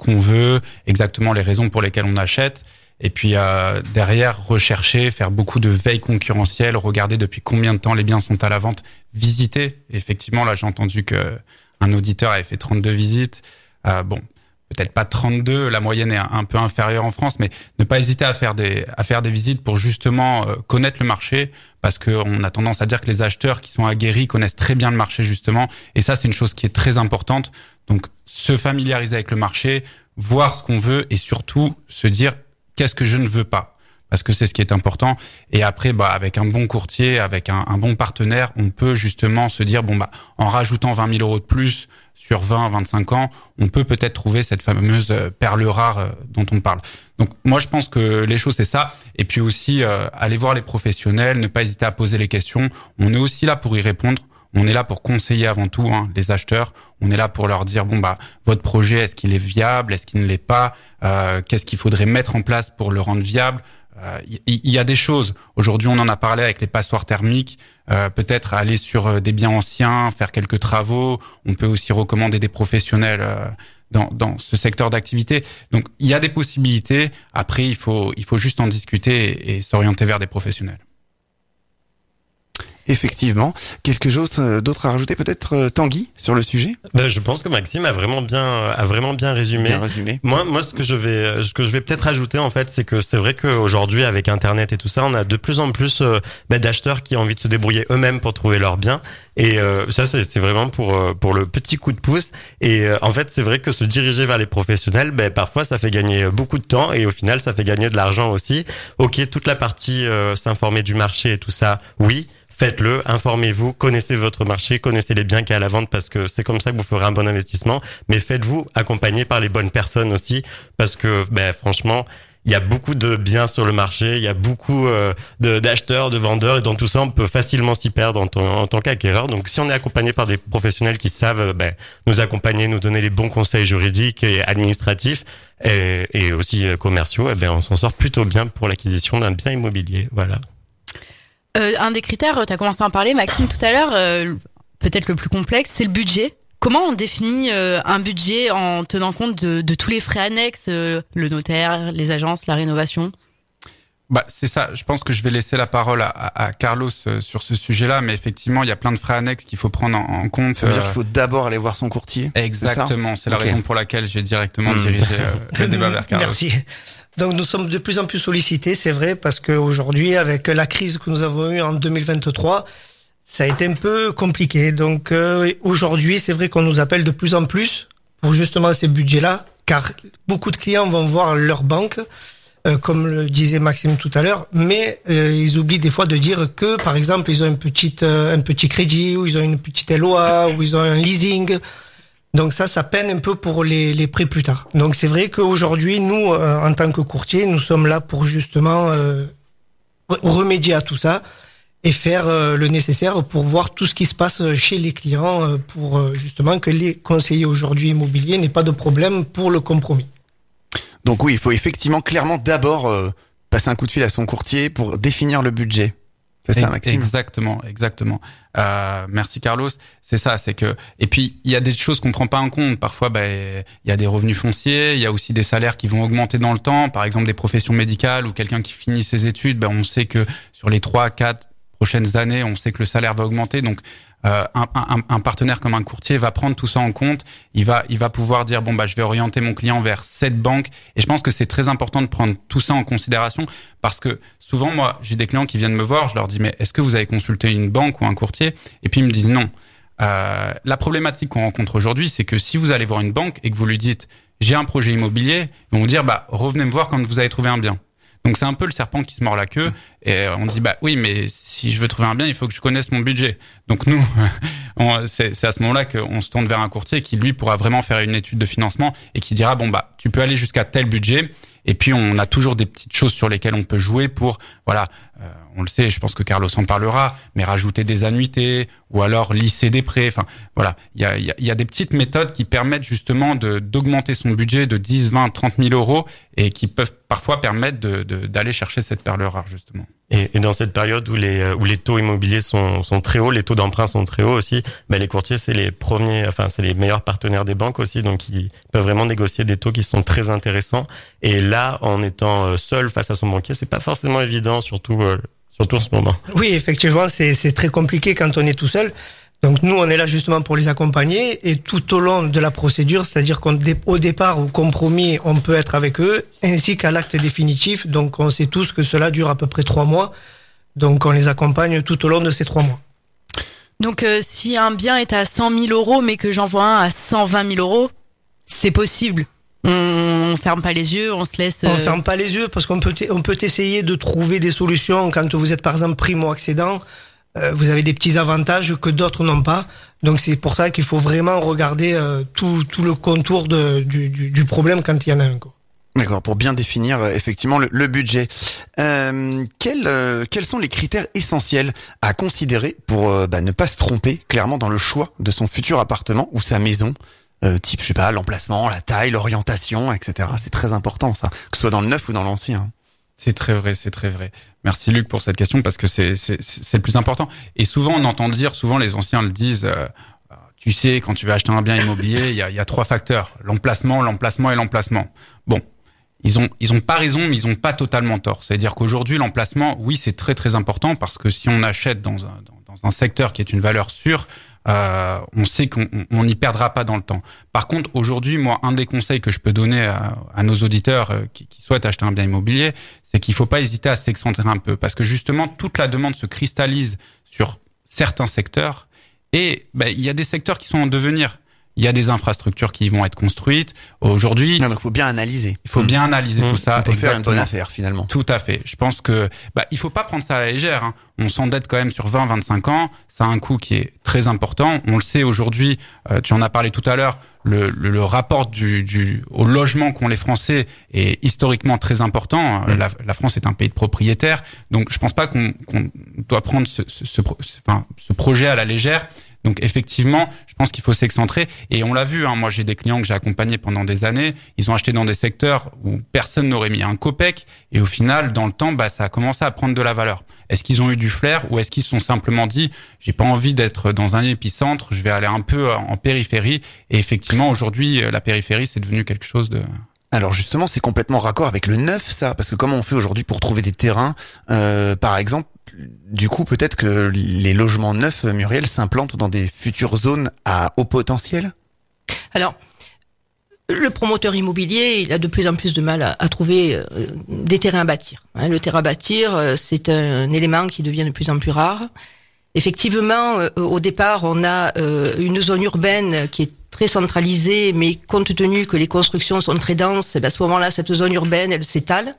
qu'on veut, exactement les raisons pour lesquelles on achète. Et puis derrière, rechercher, faire beaucoup de veille concurrentielle, regarder depuis combien de temps les biens sont à la vente, visiter. Effectivement, là, j'ai entendu que un auditeur avait fait 32 visites. Bon, peut-être pas 32, la moyenne est un peu inférieure en France, mais ne pas hésiter à faire des visites pour justement connaître le marché, parce que on a tendance à dire que les acheteurs qui sont aguerris connaissent très bien le marché justement, et ça c'est une chose qui est très importante. Donc se familiariser avec le marché, voir ce qu'on veut et surtout se dire qu'est-ce que je ne veux pas, parce que c'est ce qui est important. Et après, avec un bon courtier, avec un bon partenaire, on peut justement se dire, en rajoutant 20 000 euros de plus sur 20, 25 ans, on peut peut-être trouver cette fameuse perle rare dont on parle. Donc, moi, je pense que les choses, c'est ça. Et puis aussi, aller voir les professionnels, ne pas hésiter à poser les questions. On est aussi là pour y répondre. On est là pour conseiller avant tout les acheteurs. On est là pour leur dire votre projet, est-ce qu'il est viable, est-ce qu'il ne l'est pas, qu'est-ce qu'il faudrait mettre en place pour le rendre viable. Il y a des choses. Aujourd'hui, on en a parlé avec les passoires thermiques. Peut-être aller sur des biens anciens, faire quelques travaux. On peut aussi recommander des professionnels dans ce secteur d'activité. Donc, il y a des possibilités. Après, il faut juste en discuter et s'orienter vers des professionnels. Effectivement. Quelque chose d'autre à rajouter peut-être, Tanguy, sur le sujet? Je pense que Maxime a vraiment bien résumé. Moi, ce que je vais peut-être ajouter, en fait, c'est que c'est vrai qu'aujourd'hui, avec Internet et tout ça, on a de plus en plus d'acheteurs qui ont envie de se débrouiller eux-mêmes pour trouver leurs biens. Et ça, c'est vraiment pour le petit coup de pouce. Et en fait, c'est vrai que se diriger vers les professionnels, parfois, ça fait gagner beaucoup de temps et au final, ça fait gagner de l'argent aussi. Ok, toute la partie s'informer du marché et tout ça, oui. Faites-le, informez-vous, connaissez votre marché, connaissez les biens qu'il y a à la vente parce que c'est comme ça que vous ferez un bon investissement. Mais faites-vous accompagner par les bonnes personnes aussi parce que franchement, il y a beaucoup de biens sur le marché, il y a beaucoup d'acheteurs, de vendeurs et dans tout ça, on peut facilement s'y perdre en tant qu'acquéreur. Donc si on est accompagné par des professionnels qui savent nous accompagner, nous donner les bons conseils juridiques et administratifs et aussi commerciaux, on s'en sort plutôt bien pour l'acquisition d'un bien immobilier. Voilà. Un des critères, tu as commencé à en parler, Maxime, tout à l'heure, peut-être le plus complexe, c'est le budget. Comment on définit un budget en tenant compte de tous les frais annexes, le notaire, les agences, la rénovation ? C'est ça. Je pense que je vais laisser la parole à Carlos sur ce sujet-là, mais effectivement, il y a plein de frais annexes qu'il faut prendre en compte. Ça veut dire qu'il faut d'abord aller voir son courtier. Exactement. C'est la raison pour laquelle j'ai directement dirigé le débat vers Carlos. Merci. Donc nous sommes de plus en plus sollicités, c'est vrai, parce qu'aujourd'hui, avec la crise que nous avons eue en 2023, ça a été un peu compliqué. Donc aujourd'hui, c'est vrai qu'on nous appelle de plus en plus pour justement ces budgets-là, car beaucoup de clients vont voir leur banque, comme le disait Maxime tout à l'heure, mais ils oublient des fois de dire que, par exemple, ils ont un petit crédit, ou ils ont une petite LOA, ou ils ont un leasing. Donc ça peine un peu pour les prêts plus tard. Donc c'est vrai qu'aujourd'hui, nous, en tant que courtier, nous sommes là pour justement remédier à tout ça et faire le nécessaire pour voir tout ce qui se passe chez les clients pour justement que les conseillers aujourd'hui immobiliers n'aient pas de problème pour le compromis. Donc oui, il faut effectivement clairement d'abord passer un coup de fil à son courtier pour définir le budget. C'est ça, Maxime? Exactement. Merci Carlos. C'est ça, c'est que et puis il y a des choses qu'on prend pas en compte. Parfois, il y a des revenus fonciers, il y a aussi des salaires qui vont augmenter dans le temps. Par exemple, des professions médicales ou quelqu'un qui finit ses études, on sait que sur les 3-4 prochaines années, on sait que le salaire va augmenter. Donc un partenaire comme un courtier va prendre tout ça en compte. Il va pouvoir dire je vais orienter mon client vers cette banque. Et je pense que c'est très important de prendre tout ça en considération parce que souvent moi j'ai des clients qui viennent me voir, je leur dis mais est-ce que vous avez consulté une banque ou un courtier? Et puis ils me disent non. La problématique qu'on rencontre aujourd'hui, c'est que si vous allez voir une banque et que vous lui dites j'ai un projet immobilier, ils vont vous dire revenez me voir quand vous avez trouvé un bien. Donc c'est un peu le serpent qui se mord la queue et on dit oui mais si je veux trouver un bien il faut que je connaisse mon budget. Donc nous c'est à ce moment-là qu'on se tourne vers un courtier qui lui pourra vraiment faire une étude de financement et qui dira tu peux aller jusqu'à tel budget et puis on a toujours des petites choses sur lesquelles on peut jouer pour on le sait, je pense que Carlos en parlera, mais rajouter des annuités ou alors lisser des prêts. Enfin, voilà, il y a des petites méthodes qui permettent justement d'augmenter son budget de 10, 20, 30 000 euros et qui peuvent parfois permettre d'aller chercher cette perle rare, justement. Et dans cette période où les taux immobiliers sont très hauts, les taux d'emprunt sont très hauts aussi, les courtiers, c'est les meilleurs partenaires des banques aussi, donc ils peuvent vraiment négocier des taux qui sont très intéressants. Et là, en étant seul face à son banquier, c'est pas forcément évident, surtout en ce moment. Oui, effectivement, c'est très compliqué quand on est tout seul. Donc nous, on est là justement pour les accompagner et tout au long de la procédure, c'est-à-dire qu'au départ, au compromis, on peut être avec eux, ainsi qu'à l'acte définitif. Donc on sait tous que cela dure à peu près 3 mois. Donc on les accompagne tout au long de ces 3 mois. Donc si un bien est à 100 000 euros, mais que j'en vois un à 120 000 euros, c'est possible. On ferme pas les yeux, on se laisse. On ferme pas les yeux parce qu'on peut essayer de trouver des solutions quand vous êtes par exemple primo-accédant. Vous avez des petits avantages que d'autres n'ont pas. Donc c'est pour ça qu'il faut vraiment regarder tout le contour du problème quand il y en a un. D'accord, pour bien définir effectivement le budget. Quels sont les critères essentiels à considérer pour ne pas se tromper clairement dans le choix de son futur appartement ou sa maison? Type, je sais pas, l'emplacement, la taille, l'orientation, etc. C'est très important ça, que ce soit dans le neuf ou dans l'ancien. C'est très vrai, c'est très vrai. Merci Luc pour cette question parce que c'est le plus important. Et souvent on entend dire, souvent les anciens le disent, tu sais, quand tu vas acheter un bien immobilier, il y a 3 facteurs, l'emplacement et l'emplacement. Bon, ils ont pas raison, mais ils ont pas totalement tort. C'est-à-dire qu'aujourd'hui l'emplacement, oui, c'est très très important parce que si on achète dans un secteur qui est une valeur sûre, on sait qu'on n'y perdra pas dans le temps. Par contre, aujourd'hui, moi, un des conseils que je peux donner à nos auditeurs qui souhaitent acheter un bien immobilier, c'est qu'il faut pas hésiter à s'excentrer un peu, parce que justement, toute la demande se cristallise sur certains secteurs, et il y a des secteurs qui sont en devenir. Il y a des infrastructures qui vont être construites. Aujourd'hui, donc il faut bien analyser. Il faut bien analyser tout ça. On peut faire une bonne affaire finalement. Tout à fait. Je pense que il faut pas prendre ça à la légère. Hein. On s'endette quand même sur 20-25 ans. Ça a un coût qui est très important. On le sait aujourd'hui. Tu en as parlé tout à l'heure. Le rapport au logement qu'ont les Français est historiquement très important. La France est un pays de propriétaires. Donc je pense pas qu'on doit prendre ce projet à la légère. Donc effectivement, je pense qu'il faut s'excentrer. Et on l'a vu, hein, moi j'ai des clients que j'ai accompagnés pendant des années. Ils ont acheté dans des secteurs où personne n'aurait mis un copec. Et au final, dans le temps, ça a commencé à prendre de la valeur. Est-ce qu'ils ont eu du flair ou est-ce qu'ils se sont simplement dit j'ai pas envie d'être dans un épicentre, je vais aller un peu en périphérie. Et effectivement, aujourd'hui, la périphérie, c'est devenu quelque chose de... Alors justement, c'est complètement raccord avec le neuf, ça. Parce que comment on fait aujourd'hui pour trouver des terrains, par exemple, du coup, peut-être que les logements neufs, Muriel, s'implantent dans des futures zones à haut potentiel? Alors, le promoteur immobilier, il a de plus en plus de mal à trouver des terrains à bâtir. Le terrain à bâtir, c'est un élément qui devient de plus en plus rare. Effectivement, au départ, on a une zone urbaine qui est très centralisée, mais compte tenu que les constructions sont très denses, à ce moment-là, cette zone urbaine, elle s'étale.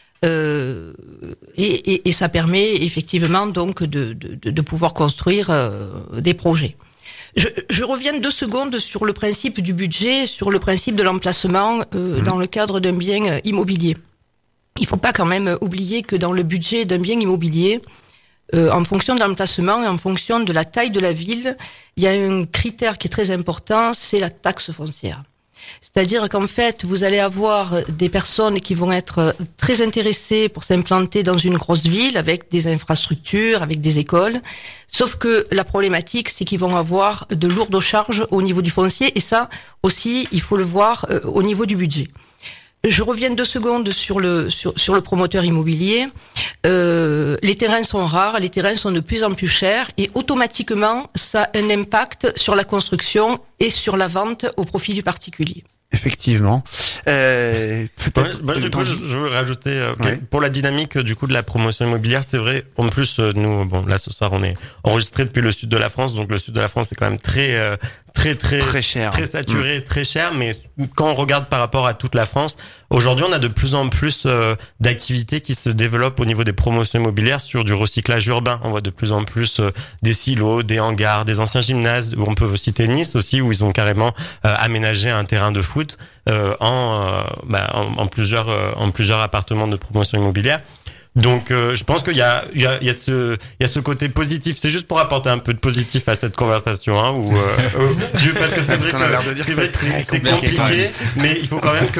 Et ça permet effectivement donc de pouvoir construire des projets. Je reviens 2 secondes sur le principe du budget, sur le principe de l'emplacement dans le cadre d'un bien immobilier. Il faut pas quand même oublier que dans le budget d'un bien immobilier, en fonction de l'emplacement et en fonction de la taille de la ville, il y a un critère qui est très important, c'est la taxe foncière. C'est-à-dire qu'en fait, vous allez avoir des personnes qui vont être très intéressées pour s'implanter dans une grosse ville avec des infrastructures, avec des écoles. Sauf que la problématique, c'est qu'ils vont avoir de lourdes charges au niveau du foncier. Et ça aussi, il faut le voir au niveau du budget. Je reviens 2 secondes sur le promoteur immobilier. Les terrains sont rares, les terrains sont de plus en plus chers et automatiquement, ça a un impact sur la construction et sur la vente au profit du particulier. Effectivement. Peut-être. Du coup, je veux rajouter pour la dynamique du coup de la promotion immobilière, c'est vrai. En plus, nous, là ce soir, on est enregistré depuis le sud de la France, donc le sud de la France c'est quand même très cher, très saturé, très cher. Mais quand on regarde par rapport à toute la France, aujourd'hui, on a de plus en plus d'activités qui se développent au niveau des promotions immobilières sur du recyclage urbain. On voit de plus en plus des silos, des hangars, des anciens gymnases. Où on peut citer Nice aussi, où ils ont carrément aménagé un terrain de foot en plusieurs appartements de promotion immobilière. Donc je pense qu'il y a ce côté positif. C'est juste pour apporter un peu de positif à cette conversation, hein, parce que c'est vrai que c'est compliqué, mais il faut quand même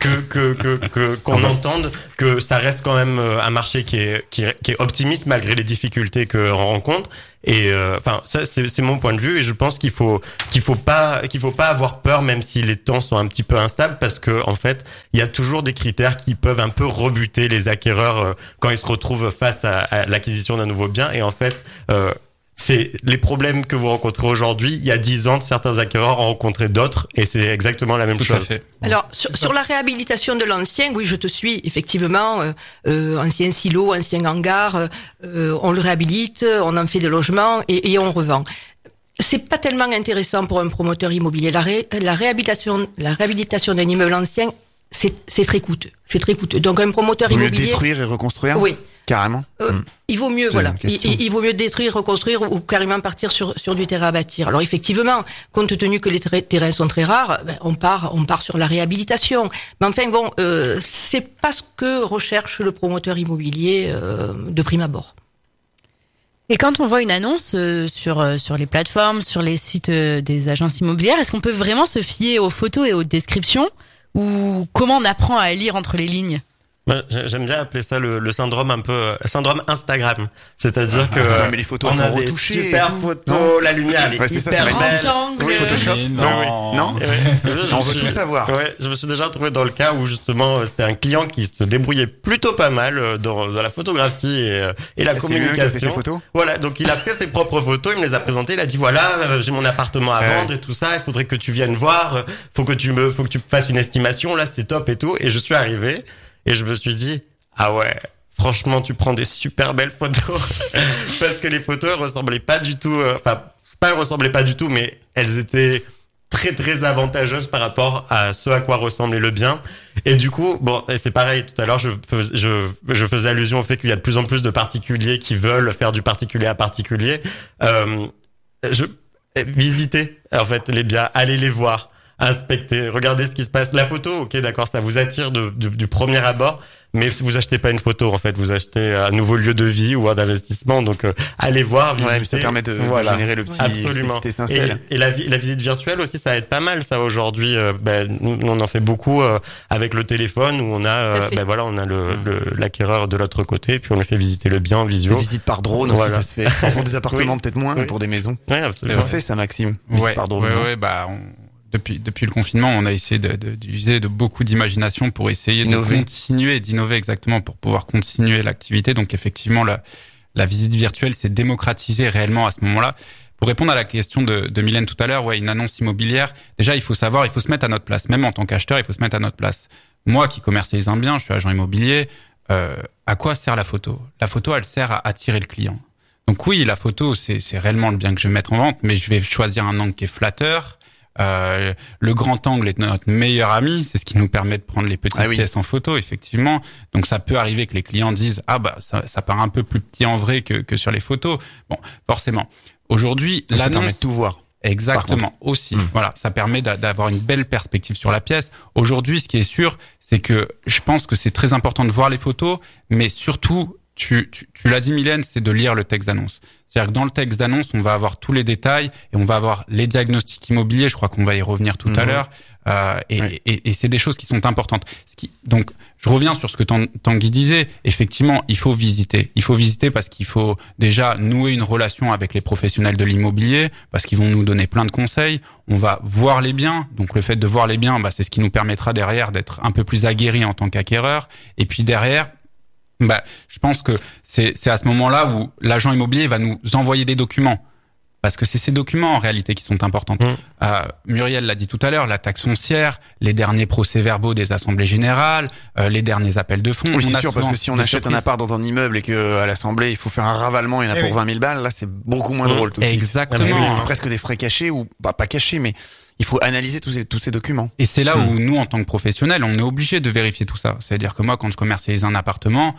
qu'on entende que ça reste quand même un marché qui est optimiste malgré les difficultés qu'on rencontre. Et ça c'est mon point de vue, et je pense qu'il faut pas avoir peur, même si les temps sont un petit peu instables, parce que en fait il y a toujours des critères qui peuvent un peu rebuter les acquéreurs quand ils se retrouvent face à l'acquisition d'un nouveau bien. Et en fait c'est les problèmes que vous rencontrez aujourd'hui. Il y a 10 ans, certains acquéreurs ont rencontré d'autres, et c'est exactement la même chose. Tout à fait. Alors, sur la réhabilitation de l'ancien, oui, je te suis, effectivement, ancien silo, ancien hangar, on le réhabilite, on en fait des logements et on revend. C'est pas tellement intéressant pour un promoteur immobilier. La réhabilitation d'un immeuble ancien, c'est très coûteux. C'est très coûteux. Donc, un promoteur immobilier. Mieux détruire et reconstruire? Oui. Carrément. Il vaut mieux, il vaut mieux détruire, reconstruire ou carrément partir sur du terrain à bâtir. Alors effectivement, compte tenu que les terrains sont très rares, on part sur la réhabilitation. Mais enfin bon, c'est pas ce que recherche le promoteur immobilier de prime abord. Et quand on voit une annonce sur les plateformes, sur les sites des agences immobilières, est-ce qu'on peut vraiment se fier aux photos et aux descriptions, ou comment on apprend à lire entre les lignes? J'aime bien appeler ça le syndrome syndrome Instagram. C'est-à-dire que mais les photos on a des super photos, la lumière elle est hyper belle. Oui, Photoshop. Non. On veut tout savoir. Ouais, je me suis déjà retrouvé dans le cas où justement c'était un client qui se débrouillait plutôt pas mal dans la photographie et la communication. C'est lui qui a fait ses photos. Voilà, donc il a fait ses propres photos, il me les a présentées, il a dit voilà, j'ai mon appartement à vendre et tout ça, il faudrait que tu viennes voir, faut que tu fasses une estimation, là c'est top et tout. Et je suis arrivé et je me suis dit, ah ouais, franchement, tu prends des super belles photos. Parce que les photos, elles ressemblaient pas du tout, elles ressemblaient pas du tout, mais elles étaient très, très avantageuses par rapport à ce à quoi ressemblait le bien. Et du coup, bon, et c'est pareil, tout à l'heure, je faisais allusion au fait qu'il y a de plus en plus de particuliers qui veulent faire du particulier à particulier. Visiter, en fait, les biens, aller les voir. Inspecter, regardez ce qui se passe. La photo, ok, d'accord, ça vous attire du premier abord, mais vous achetez pas une photo, en fait, vous achetez un nouveau lieu de vie ou un investissement. Donc, allez voir, visiter. Ouais, mais ça permet de générer le petit, absolument. Petite étincelle. Et la visite virtuelle aussi, ça aide pas mal, ça, aujourd'hui. Nous, on en fait beaucoup avec le téléphone, où on a, on a l'acquéreur de l'autre côté, puis on le fait visiter le bien en visio. Des visites par drone aussi, ça se fait. Pour des appartements, peut-être moins, mais pour des maisons. Ouais, absolument. Ça se fait, ça, Maxime. Ouais, par drone. ouais, Depuis le confinement, on a essayé d'utiliser de beaucoup d'imagination pour essayer d'innover exactement, pour pouvoir continuer l'activité. Donc effectivement, la visite virtuelle s'est démocratisée réellement à ce moment-là. Pour répondre à la question de Mylène tout à l'heure, une annonce immobilière, déjà il faut se mettre à notre place. Même en tant qu'acheteur, il faut se mettre à notre place. Moi qui commercialise un bien, je suis agent immobilier, à quoi sert la photo? La photo, elle sert à attirer le client. Donc oui, la photo, c'est réellement le bien que je vais mettre en vente, mais je vais choisir un angle qui est flatteur. Le grand angle est notre meilleur ami, c'est ce qui nous permet de prendre les petites pièces en photo, effectivement. Donc ça peut arriver que les clients disent ça paraît un peu plus petit en vrai que sur les photos. Bon, forcément. Aujourd'hui, l'annonce, ça permet de tout voir. Exactement, aussi. Voilà, ça permet d'avoir une belle perspective sur la pièce. Aujourd'hui, ce qui est sûr, c'est que je pense que c'est très important de voir les photos, mais surtout, tu l'as dit, Mylène, c'est de lire le texte d'annonce. C'est-à-dire que dans le texte d'annonce, on va avoir tous les détails et on va avoir les diagnostics immobiliers. Je crois qu'on va y revenir tout à l'heure. Et c'est des choses qui sont importantes. Donc, je reviens sur ce que Tanguy disait. Effectivement, il faut visiter. Il faut visiter parce qu'il faut déjà nouer une relation avec les professionnels de l'immobilier, parce qu'ils vont nous donner plein de conseils. On va voir les biens. Donc, le fait de voir les biens, c'est ce qui nous permettra derrière d'être un peu plus aguerri en tant qu'acquéreur. Et puis derrière, je pense que c'est à ce moment-là où l'agent immobilier va nous envoyer des documents. Parce que c'est ces documents, en réalité, qui sont importants. Muriel l'a dit tout à l'heure, la taxe foncière, les derniers procès-verbaux des assemblées générales, les derniers appels de fonds. Oui, c'est sûr, parce que si on achète un appart dans un immeuble et que à l'assemblée, il faut faire un ravalement, il y en a pour 20 000 balles, là, c'est beaucoup moins drôle tout de suite. Exactement. C'est presque des frais cachés ou, pas cachés, mais il faut analyser tous ces documents. Et c'est là où nous, en tant que professionnels, on est obligé de vérifier tout ça. C'est-à-dire que moi, quand je commercialise un appartement,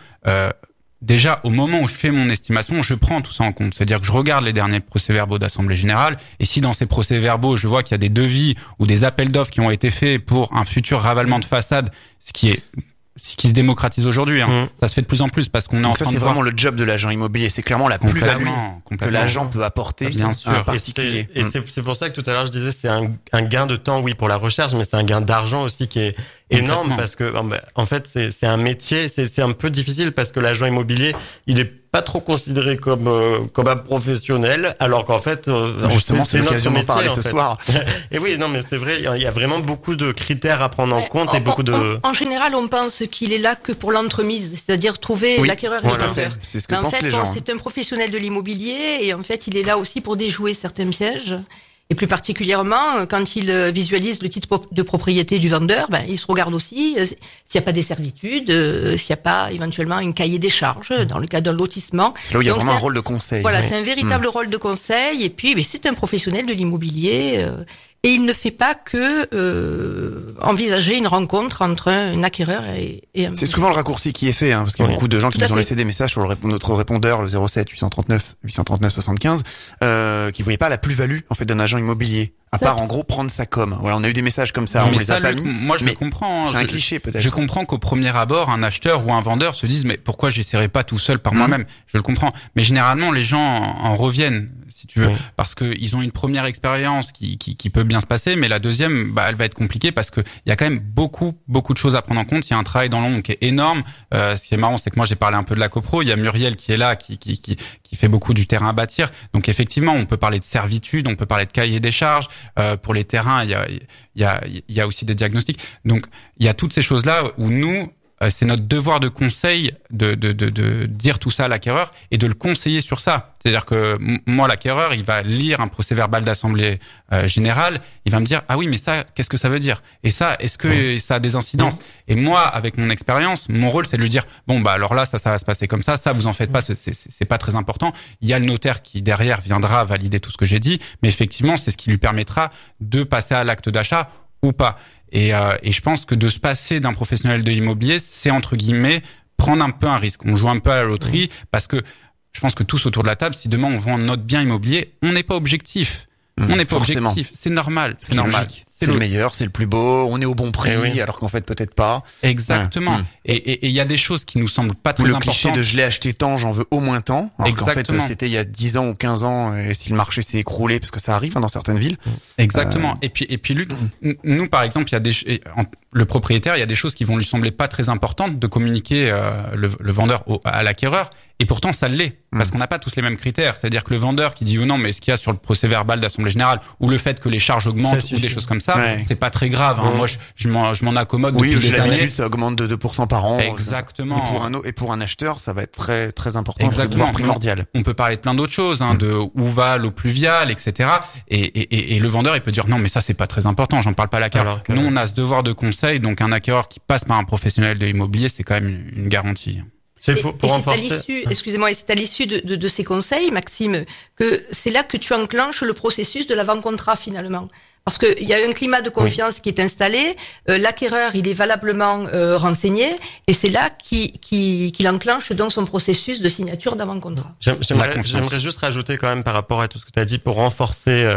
déjà, au moment où je fais mon estimation, je prends tout ça en compte. C'est-à-dire que je regarde les derniers procès-verbaux d'assemblée générale, et si dans ces procès-verbaux, je vois qu'il y a des devis ou des appels d'offres qui ont été faits pour un futur ravalement de façade, ce qui est qui se démocratise aujourd'hui. Ça se fait de plus en plus parce qu'on est en train de c'est vraiment le job de l'agent immobilier. C'est clairement la plus-value que l'agent peut apporter. Bien sûr. À un particulier. Et c'est pour ça que tout à l'heure je disais c'est un gain de temps, oui, pour la recherche, mais c'est un gain d'argent aussi qui est énorme parce que en fait c'est un métier, c'est un peu difficile parce que l'agent immobilier il est pas trop considéré comme un professionnel, alors qu'en fait justement c'est l'occasion d'en parler ce soir. Et oui, non mais c'est vrai, il y a vraiment beaucoup de critères à prendre en compte et beaucoup de. En général, on pense qu'il est là que pour l'entremise, c'est-à-dire trouver l'acquéreur et le vendeur. C'est ce que pensent en fait, les gens. C'est un professionnel de l'immobilier et en fait, il est là aussi pour déjouer certains pièges. Et plus particulièrement, quand il visualise le titre de propriété du vendeur, il se regarde aussi s'il n'y a pas des servitudes, s'il n'y a pas éventuellement un cahier des charges dans le cas d'un lotissement. C'est là où il y a vraiment un rôle de conseil. Voilà, c'est un véritable rôle de conseil. Et puis, c'est un professionnel de l'immobilier. Et il ne fait pas que envisager une rencontre entre un acquéreur et un... C'est souvent le raccourci qui est fait, parce qu'il y a beaucoup de gens qui nous ont laissé des messages sur notre répondeur, le 07 839 75, qui voyaient pas la plus-value en fait d'un agent immobilier. À part en gros prendre sa com. Voilà, on a eu des messages comme ça, on les a pas mis. Moi je le comprends. C'est un cliché peut-être. Je comprends qu'au premier abord, un acheteur ou un vendeur se dise mais pourquoi j'essaierai pas tout seul par moi-même. Je le comprends. Mais généralement les gens en reviennent, si tu veux, parce que ils ont une première expérience qui peut bien se passer, mais la deuxième, elle va être compliquée parce que il y a quand même beaucoup de choses à prendre en compte. Il y a un travail dans l'ombre qui est énorme. Ce qui est marrant, c'est que moi j'ai parlé un peu de la copro. Il y a Muriel qui est là, qui fait beaucoup du terrain à bâtir. Donc effectivement, on peut parler de servitude, on peut parler de cahier des charges. Pour les terrains, il y a aussi des diagnostics. Donc il y a toutes ces choses-là où nous, c'est notre devoir de conseil de dire tout ça à l'acquéreur et de le conseiller sur ça. C'est-à-dire que moi, l'acquéreur, il va lire un procès-verbal d'assemblée générale, il va me dire ah oui mais ça qu'est-ce que ça veut dire et ça est-ce que ça a des incidences et moi avec mon expérience mon rôle c'est de lui dire bon alors là ça va se passer comme ça vous en faites pas, c'est pas très important. Il y a le notaire qui derrière viendra valider tout ce que j'ai dit, mais effectivement c'est ce qui lui permettra de passer à l'acte d'achat ou pas. Et je pense que de se passer d'un professionnel de l'immobilier, c'est entre guillemets prendre un peu un risque. On joue un peu à la loterie parce que je pense que tous autour de la table, si demain on vend notre bien immobilier, on n'est pas objectif. On n'est pas objectif. C'est normal. C'est normal. C'est le meilleur, c'est le plus beau, on est au bon prix, alors qu'en fait peut-être pas. Exactement. Et il y a des choses qui nous semblent pas très importantes. Le cliché de je l'ai acheté tant, j'en veux au moins tant. Alors qu'en fait c'était il y a 10 ans ou 15 ans, et si le marché s'est écroulé, parce que ça arrive dans certaines villes. Exactement. Et puis Luc, nous par exemple, il y a le propriétaire, il y a des choses qui vont lui sembler pas très importantes de communiquer le vendeur à l'acquéreur. Et pourtant, ça l'est, parce qu'on n'a pas tous les mêmes critères. C'est-à-dire que le vendeur qui dit ou non, mais ce qu'il y a sur le procès-verbal d'assemblée générale, ou le fait que les charges augmentent, ou des choses comme ça, c'est pas très grave. Moi, je m'en accommode depuis des années. L'habitude, ça augmente de 2% par an. Exactement. Et pour un acheteur, ça va être très, très important. Exactement. Primordial. On peut parler de plein d'autres choses, de où va l'eau pluviale, etc. Et le vendeur, il peut dire non, mais ça, c'est pas très important, j'en parle pas à l'acquéreur. Nous, on a ce devoir de conseil, donc un acquéreur qui passe par un professionnel de l'immobilier, c'est quand même une garantie. C'est à l'issue de ces conseils, Maxime, que c'est là que tu enclenches le processus de l'avant-contrat finalement. Parce que il y a un climat de confiance qui est installé, l'acquéreur il est valablement renseigné, et c'est là qu'il enclenche donc son processus de signature d'avant-contrat. J'aimerais juste rajouter quand même par rapport à tout ce que tu as dit pour renforcer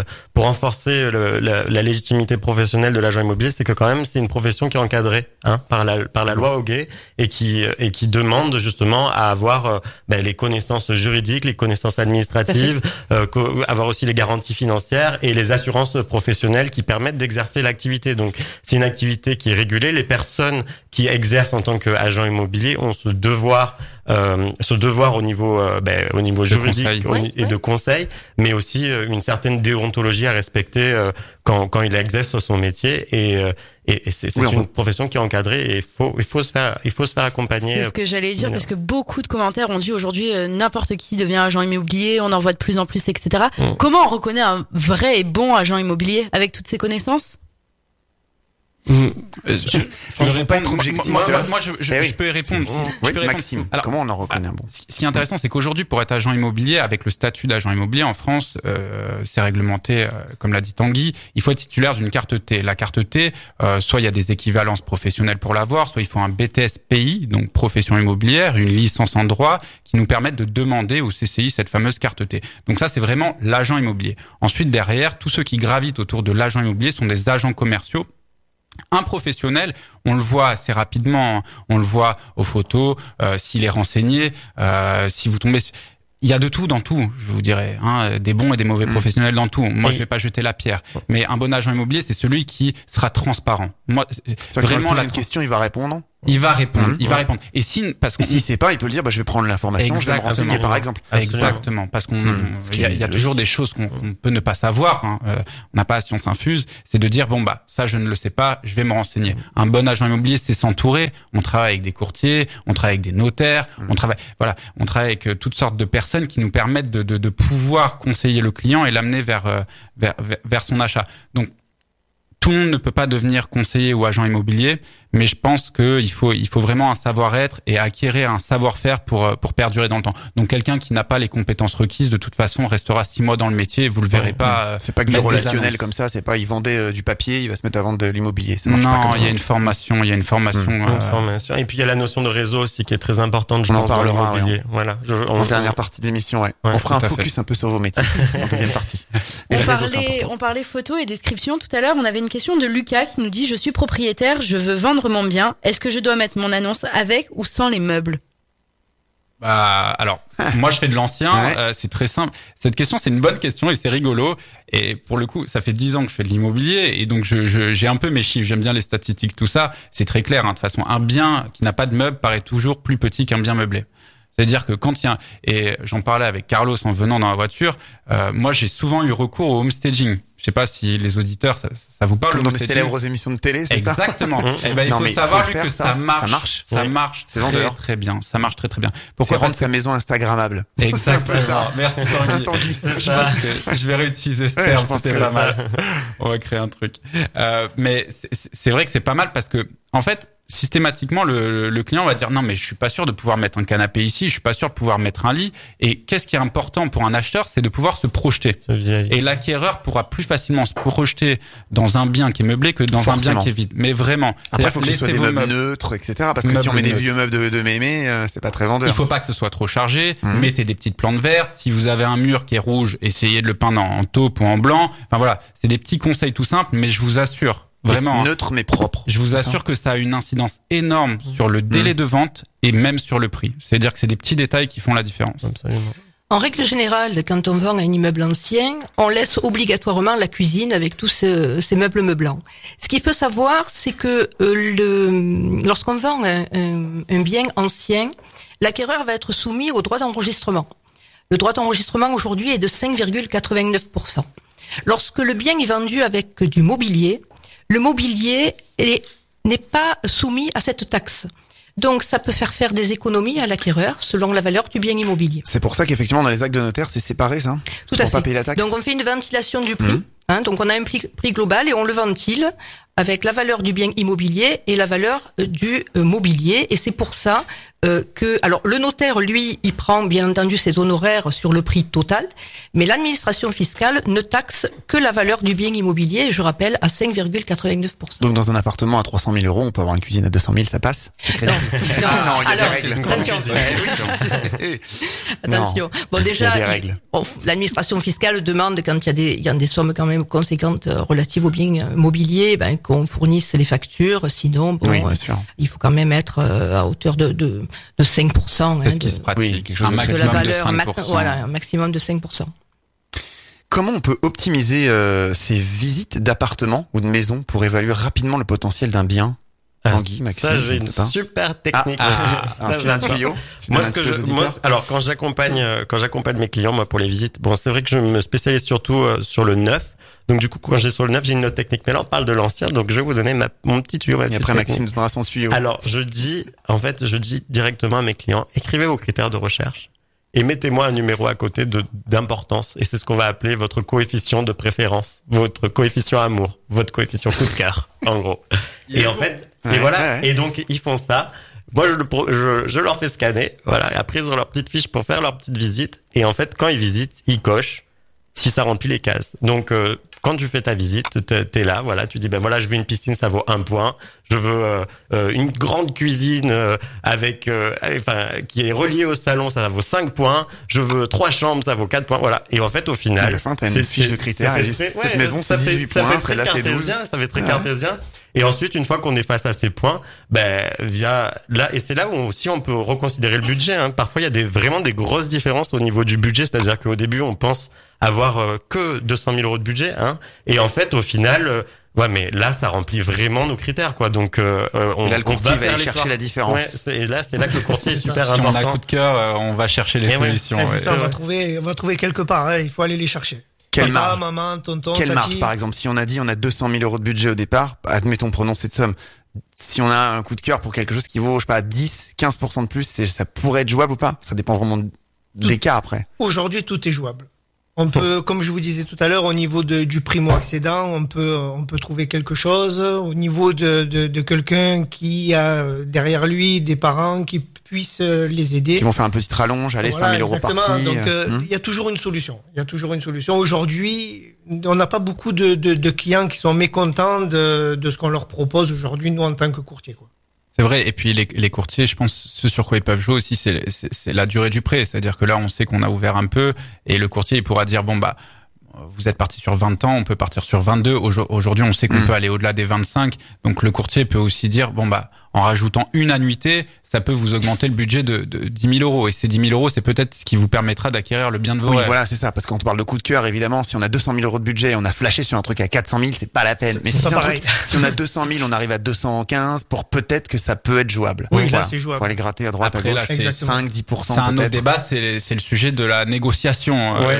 la légitimité professionnelle de l'agent immobilier, c'est que quand même c'est une profession qui est encadrée par la loi Hoguet et qui demande justement à avoir les connaissances juridiques, les connaissances administratives, avoir aussi les garanties financières et les assurances professionnelles qui permettent d'exercer l'activité. Donc, c'est une activité qui est régulée. Les personnes qui exercent en tant qu'agent immobilier ont ce devoir au niveau juridique et de conseil, mais aussi une certaine déontologie à respecter quand il exerce son métier. Et c'est une profession qui est encadrée et il faut se faire accompagner. C'est ce que j'allais dire parce que beaucoup de commentaires ont dit aujourd'hui n'importe qui devient agent immobilier, on en voit de plus en plus, etc. Comment on reconnaît un vrai et bon agent immobilier avec toutes ces connaissances? Je pas être objectif. Moi, je peux y répondre. Maxime, alors, comment on en reconnaît un bon? Ce qui est intéressant, c'est qu'aujourd'hui, pour être agent immobilier, avec le statut d'agent immobilier en France, c'est réglementé, comme l'a dit Tanguy, il faut être titulaire d'une carte T. La carte T, soit il y a des équivalences professionnelles pour l'avoir, soit il faut un BTS PI, donc profession immobilière, une licence en droit, qui nous permettent de demander au CCI cette fameuse carte T. Donc ça, c'est vraiment l'agent immobilier. Ensuite, derrière, tous ceux qui gravitent autour de l'agent immobilier sont des agents commerciaux Un professionnel, on le voit assez rapidement, on le voit aux photos, s'il est renseigné, si vous tombez... Il y a de tout dans tout, je vous dirais, des bons et des mauvais professionnels dans tout. Moi, je vais pas jeter la pierre, mais un bon agent immobilier, c'est celui qui sera transparent. Moi, vraiment, une question, il va répondre. Il va répondre. Et parce que s'il sait pas, il peut le dire, je vais prendre l'information, je vais me renseigner, par exemple. Exactement. Parce qu'on, il y a toujours des choses qu'on peut ne pas savoir, On n'a pas la science infuse. C'est de dire, ça, je ne le sais pas, je vais me renseigner. Un bon agent immobilier, c'est s'entourer. On travaille avec des courtiers, on travaille avec des notaires, on travaille avec toutes sortes de personnes qui nous permettent de pouvoir conseiller le client et l'amener vers son achat. Donc, tout le monde ne peut pas devenir conseiller ou agent immobilier, mais je pense que il faut vraiment un savoir-être et acquérir un savoir-faire pour perdurer dans le temps. Donc quelqu'un qui n'a pas les compétences requises, de toute façon, restera 6 mois dans le métier et vous le verrez pas. C'est pas que du relationnel comme ça, c'est pas il vendait du papier, il va se mettre à vendre de l'immobilier. Non, il y a une formation, Et puis il y a la notion de réseau aussi qui est très importante, je pense, dans l'immobilier. Voilà. En dernière partie d'émission, on fera un focus un peu sur vos métiers en deuxième partie. On parlait photos et description tout à l'heure. On avait une question de Lucas qui nous dit: je suis propriétaire, je veux vendre mon bien. Est-ce que je dois mettre mon annonce avec ou sans les meubles? Alors, moi je fais de l'ancien, c'est très simple. Cette question, c'est une bonne question et c'est rigolo. Et pour le coup, ça fait 10 ans que je fais de l'immobilier et donc j'ai un peu mes chiffres, j'aime bien les statistiques, tout ça. C'est très clair, de toute façon. Un bien qui n'a pas de meubles paraît toujours plus petit qu'un bien meublé. C'est-à-dire que quand il y a, et j'en parlais avec Carlos en venant dans la voiture, moi j'ai souvent eu recours au homestaging. Je sais pas si les auditeurs, ça vous parle. Comme dans les célèbres émissions de télé, c'est exactement. ça? Exactement. Il faut savoir que ça marche. Ça marche très bien. Ça marche très bien. Pourquoi rendre sa maison instagrammable? Exactement. Merci Tanguy. Je vais réutiliser ce terme, c'était pas mal. On va créer un truc. Mais c'est vrai que c'est pas mal parce que, en fait, systématiquement, le client va dire non, mais je suis pas sûr de pouvoir mettre un canapé ici, je suis pas sûr de pouvoir mettre un lit. Et qu'est-ce qui est important pour un acheteur, c'est de pouvoir se projeter. Et l'acquéreur pourra plus facilement se projeter dans un bien qui est meublé que dans un bien qui est vide. Mais vraiment. Après, il faut que ce soit des meubles neutres, etc. Parce que si on met des vieux meubles de mémé, c'est pas très vendeur. Il faut pas que ce soit trop chargé. Mettez des petites plantes vertes. Si vous avez un mur qui est rouge, essayez de le peindre en taupe ou en blanc. Enfin voilà, c'est des petits conseils tout simples, mais je vous assure. Vraiment. Neutre mais propre. Je vous assure que ça a une incidence énorme sur le délai de vente et même sur le prix. C'est-à-dire que c'est des petits détails qui font la différence. Absolument. En règle générale, quand on vend un immeuble ancien, on laisse obligatoirement la cuisine avec tous ces meubles meublants. Ce qu'il faut savoir, c'est que lorsqu'on vend un bien ancien, l'acquéreur va être soumis au droit d'enregistrement. Le droit d'enregistrement aujourd'hui est de 5,89%. Lorsque le bien est vendu avec du mobilier, le mobilier n'est pas soumis à cette taxe. Donc, ça peut faire des économies à l'acquéreur selon la valeur du bien immobilier. C'est pour ça qu'effectivement, dans les actes de notaire, c'est séparé, ça? Tout à fait. Pas payer la taxe. Donc, on fait une ventilation du prix. Donc, on a un prix global et on le ventile avec la valeur du bien immobilier et la valeur du mobilier. Et c'est pour ça alors, le notaire, lui, il prend bien entendu ses honoraires sur le prix total, mais l'administration fiscale ne taxe que la valeur du bien immobilier, je rappelle, à 5,89%. Donc, dans un appartement à 300 000 euros, on peut avoir une cuisine à 200 000, ça passe? Non, il y a des règles. Attention. Bon, déjà, l'administration fiscale demande, quand il y a des sommes quand même conséquentes relatives aux biens immobiliers, qu'on fournisse les factures, sinon, il faut quand même être à hauteur de 5%. C'est ce qui se pratique. Quelque chose un maximum de la valeur, de 5%. Voilà, un maximum de 5%. Comment on peut optimiser ces visites d'appartements ou de maisons pour évaluer rapidement le potentiel d'un bien? Tanguy, Maxime, ça, j'ai une super technique. J'ai un tuyau. Alors, quand j'accompagne mes clients, moi, pour les visites, c'est vrai que je me spécialise surtout sur le neuf. Donc, du coup, quand j'ai sur le neuf, j'ai une autre technique. Mais là, on parle de l'ancien, donc je vais vous donner mon petit tuyau. Et après, Maxime donnera son tuyau. Alors, je dis directement à mes clients, écrivez vos critères de recherche et mettez-moi un numéro à côté d'importance. Et c'est ce qu'on va appeler votre coefficient de préférence, votre coefficient amour, votre coefficient coup de cœur, en gros. Et en fait, et donc, ils font ça. Moi, je leur fais scanner. Voilà. Après, ils ont leur petite fiche pour faire leur petite visite. Et en fait, quand ils visitent, ils cochent si ça remplit les cases. Donc, quand tu fais ta visite, t'es là, voilà, tu dis je veux une piscine, ça vaut 1 point. Je veux une grande cuisine qui est reliée au salon, ça vaut 5 points. Je veux 3 chambres, ça vaut 4 points. Voilà. Et en fait, au final, à la fin, t'as une fiche de critères. Cette maison, c'est 18 points. Ça fait très cartésien. Et ensuite, une fois qu'on est face à ces points, via là, et c'est là où aussi on peut reconsidérer le budget. Hein. Parfois, il y a vraiment des grosses différences au niveau du budget, c'est-à-dire qu'au début, on pense avoir que 200 000 euros de budget, hein, et en fait, au final, mais là, ça remplit vraiment nos critères, quoi. Donc, on le courtier va aller chercher la différence. Ouais, et là, c'est là que le courtier est super important. Si on a coup de cœur, on va chercher les solutions. C'est ça, on va trouver quelque part. Hein, il faut aller les chercher. Quelle Papa, marge, maman, tonton, quelle tati. marge, par exemple, si on a dit on a 200 000 euros de budget au départ, admettons, prenons cette somme. Si on a un coup de cœur pour quelque chose qui vaut, je sais pas, 10, 15% de plus, ça pourrait être jouable ou pas? Ça dépend vraiment des cas après. Aujourd'hui, tout est jouable. On peut, comme je vous disais tout à l'heure, au niveau du primo-accédant, on peut trouver quelque chose. Au niveau de quelqu'un qui a derrière lui des parents qui puissent les aider. Qui vont faire un petit rallonge, allez, voilà, 5 000 euros par-ci. Donc, il y a toujours une solution. Aujourd'hui, on n'a pas beaucoup de clients qui sont mécontents de ce qu'on leur propose aujourd'hui, nous, en tant que courtier, quoi. C'est vrai. Et puis les courtiers, je pense, ce sur quoi ils peuvent jouer aussi, c'est la durée du prêt. C'est-à-dire que là, on sait qu'on a ouvert un peu, et le courtier, il pourra dire vous êtes parti sur 20 ans, on peut partir sur 22. Aujourd'hui, on sait qu'on peut aller au-delà des 25. Donc le courtier peut aussi dire en rajoutant une annuité, ça peut vous augmenter le budget de 10 000 euros. Et ces 10 000 euros, c'est peut-être ce qui vous permettra d'acquérir le bien de vos rêves. Voilà, c'est ça. Parce que quand on parle de coup de cœur, évidemment, si on a 200 000 euros de budget, on a flashé sur un truc à 400 000, c'est pas la peine. Mais si on a 200 000, on arrive à 215 pour peut-être que ça peut être jouable. Oui, là, c'est jouable. Faut aller gratter à droite, après, à gauche. Là, c'est 5, 10%. C'est un autre débat, c'est le sujet de la négociation. On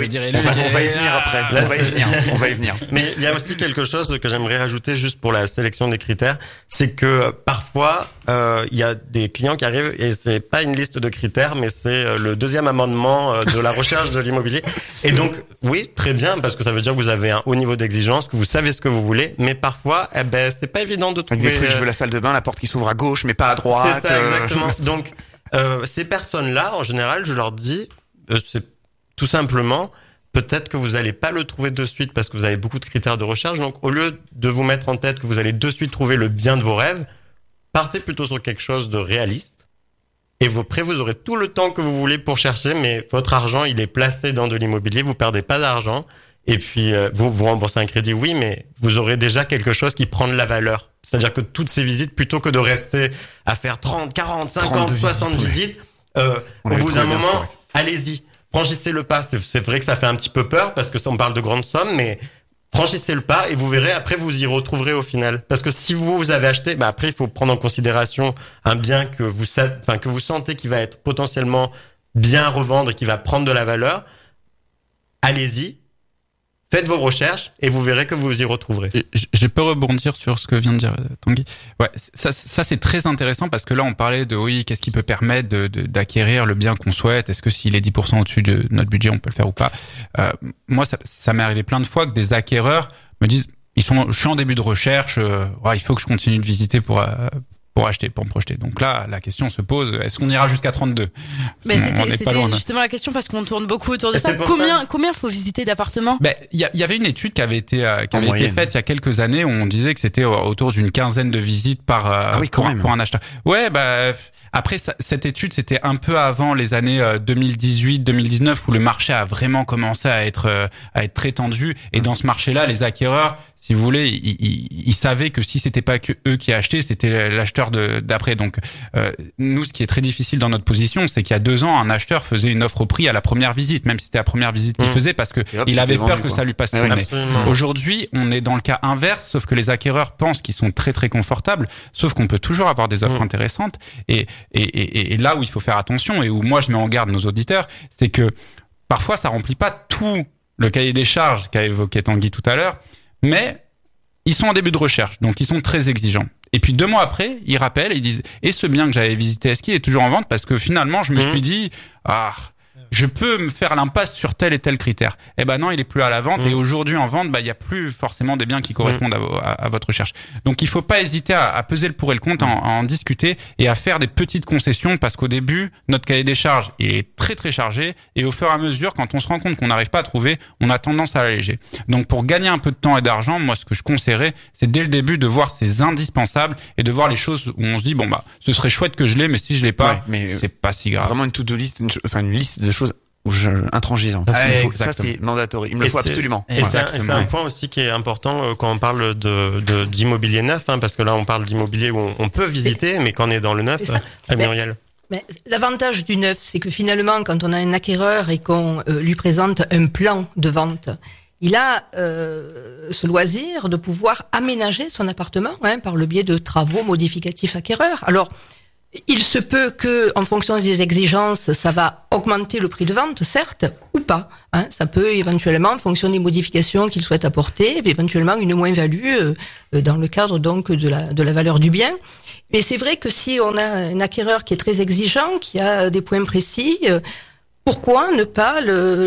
va y venir après. On va y venir. Mais il y a aussi quelque chose que j'aimerais rajouter juste pour la sélection des critères, c'est que parfois, il y a des clients qui arrivent et c'est pas une liste de critères, mais c'est le deuxième amendement de la recherche de l'immobilier. Et donc, oui, très bien, parce que ça veut dire que vous avez un haut niveau d'exigence, que vous savez ce que vous voulez, mais parfois, c'est pas évident de trouver. Avec des trucs, je veux la salle de bain, la porte qui s'ouvre à gauche, mais pas à droite. C'est ça, exactement. Donc, ces personnes-là, en général, je leur dis, c'est tout simplement, peut-être que vous n'allez pas le trouver de suite parce que vous avez beaucoup de critères de recherche. Donc, au lieu de vous mettre en tête que vous allez de suite trouver le bien de vos rêves, partez plutôt sur quelque chose de réaliste. Et après, vous aurez tout le temps que vous voulez pour chercher, mais votre argent, il est placé dans de l'immobilier. Vous perdez pas d'argent. Et puis, vous remboursez un crédit, oui, mais vous aurez déjà quelque chose qui prend de la valeur. C'est-à-dire que toutes ces visites, plutôt que de rester à faire 30, 40, 50, 60 visites, au bout d'un moment, allez-y. Franchissez le pas. C'est vrai que ça fait un petit peu peur parce que ça, on parle de grandes sommes, mais franchissez le pas et vous verrez, après, vous y retrouverez au final. Parce que si vous avez acheté, après, il faut prendre en considération un bien que vous sentez qui va être potentiellement bien à revendre et qui va prendre de la valeur. Allez-y. Faites vos recherches et vous verrez que vous y retrouverez. Je peux rebondir sur ce que vient de dire Tanguy. Ouais, ça c'est très intéressant parce que là on parlait de qu'est-ce qui peut permettre d'acquérir le bien qu'on souhaite. Est-ce que s'il est 10% au-dessus de notre budget, on peut le faire ou pas? Moi, ça m'est arrivé plein de fois que des acquéreurs me disent je suis en début de recherche, il faut que je continue de visiter pour acheter, pour me projeter. Donc là, la question se pose, est-ce qu'on ira jusqu'à 32? Mais c'était justement la question parce qu'on tourne beaucoup autour de ça. Combien faut visiter d'appartements? Il y avait une étude qui avait été faite il y a quelques années où on disait que c'était autour d'une quinzaine de visites pour un acheteur. Ouais, après, cette étude, c'était un peu avant les années 2018-2019 où le marché a vraiment commencé à être très tendu. Et dans ce marché-là, les acquéreurs, si vous voulez, ils savaient que si c'était pas que eux qui achetaient, c'était l'acheteur d'après. Donc, nous, ce qui est très difficile dans notre position, c'est qu'il y a 2 ans, un acheteur faisait une offre au prix à la première visite, même si c'était la première visite qu'il faisait, parce que il avait peur que ça lui passe sous le nez. Aujourd'hui, on est dans le cas inverse, sauf que les acquéreurs pensent qu'ils sont très très confortables, sauf qu'on peut toujours avoir des offres intéressantes. Et là où il faut faire attention et où moi je mets en garde nos auditeurs, c'est que parfois ça remplit pas tout le cahier des charges qu'a évoqué Tanguy tout à l'heure, mais ils sont en début de recherche, donc ils sont très exigeants. Et puis 2 mois après, ils rappellent et ils disent « Et ce bien que j'avais visité, est-ce qu'il est toujours en vente ?» Parce que finalement, je me suis dit « je peux me faire l'impasse sur tel et tel critère. » Eh ben non, il est plus à la vente. Et aujourd'hui, en vente, il y a plus forcément des biens qui correspondent à votre recherche. Donc, il faut pas hésiter à peser le pour et le contre, à en discuter et à faire des petites concessions parce qu'au début, notre cahier des charges est très, très chargé. Et au fur et à mesure, quand on se rend compte qu'on n'arrive pas à trouver, on a tendance à l'alléger. Donc, pour gagner un peu de temps et d'argent, moi, ce que je conseillerais, c'est dès le début de voir ces indispensables et de voir les choses où on se dit, ce serait chouette que je l'ai, mais si je l'ai pas, c'est pas si grave. Vraiment une to-do list, une liste de choses intransigeante. Ça, c'est mandatory. Il me le faut absolument. Et c'est un point aussi qui est important quand on parle d'immobilier neuf, hein, parce que là, on parle d'immobilier où on peut visiter, mais quand on est dans le neuf, Muriel. Mais l'avantage du neuf, c'est que finalement, quand on a un acquéreur et qu'on lui présente un plan de vente, il a ce loisir de pouvoir aménager son appartement par le biais de travaux modificatifs acquéreurs. Alors, il se peut que, en fonction des exigences, ça va augmenter le prix de vente, certes, ou pas. Ça peut éventuellement, en fonction des modifications qu'il souhaite apporter, éventuellement une moins-value dans le cadre donc de la valeur du bien. Mais c'est vrai que si on a un acquéreur qui est très exigeant, qui a des points précis, pourquoi ne pas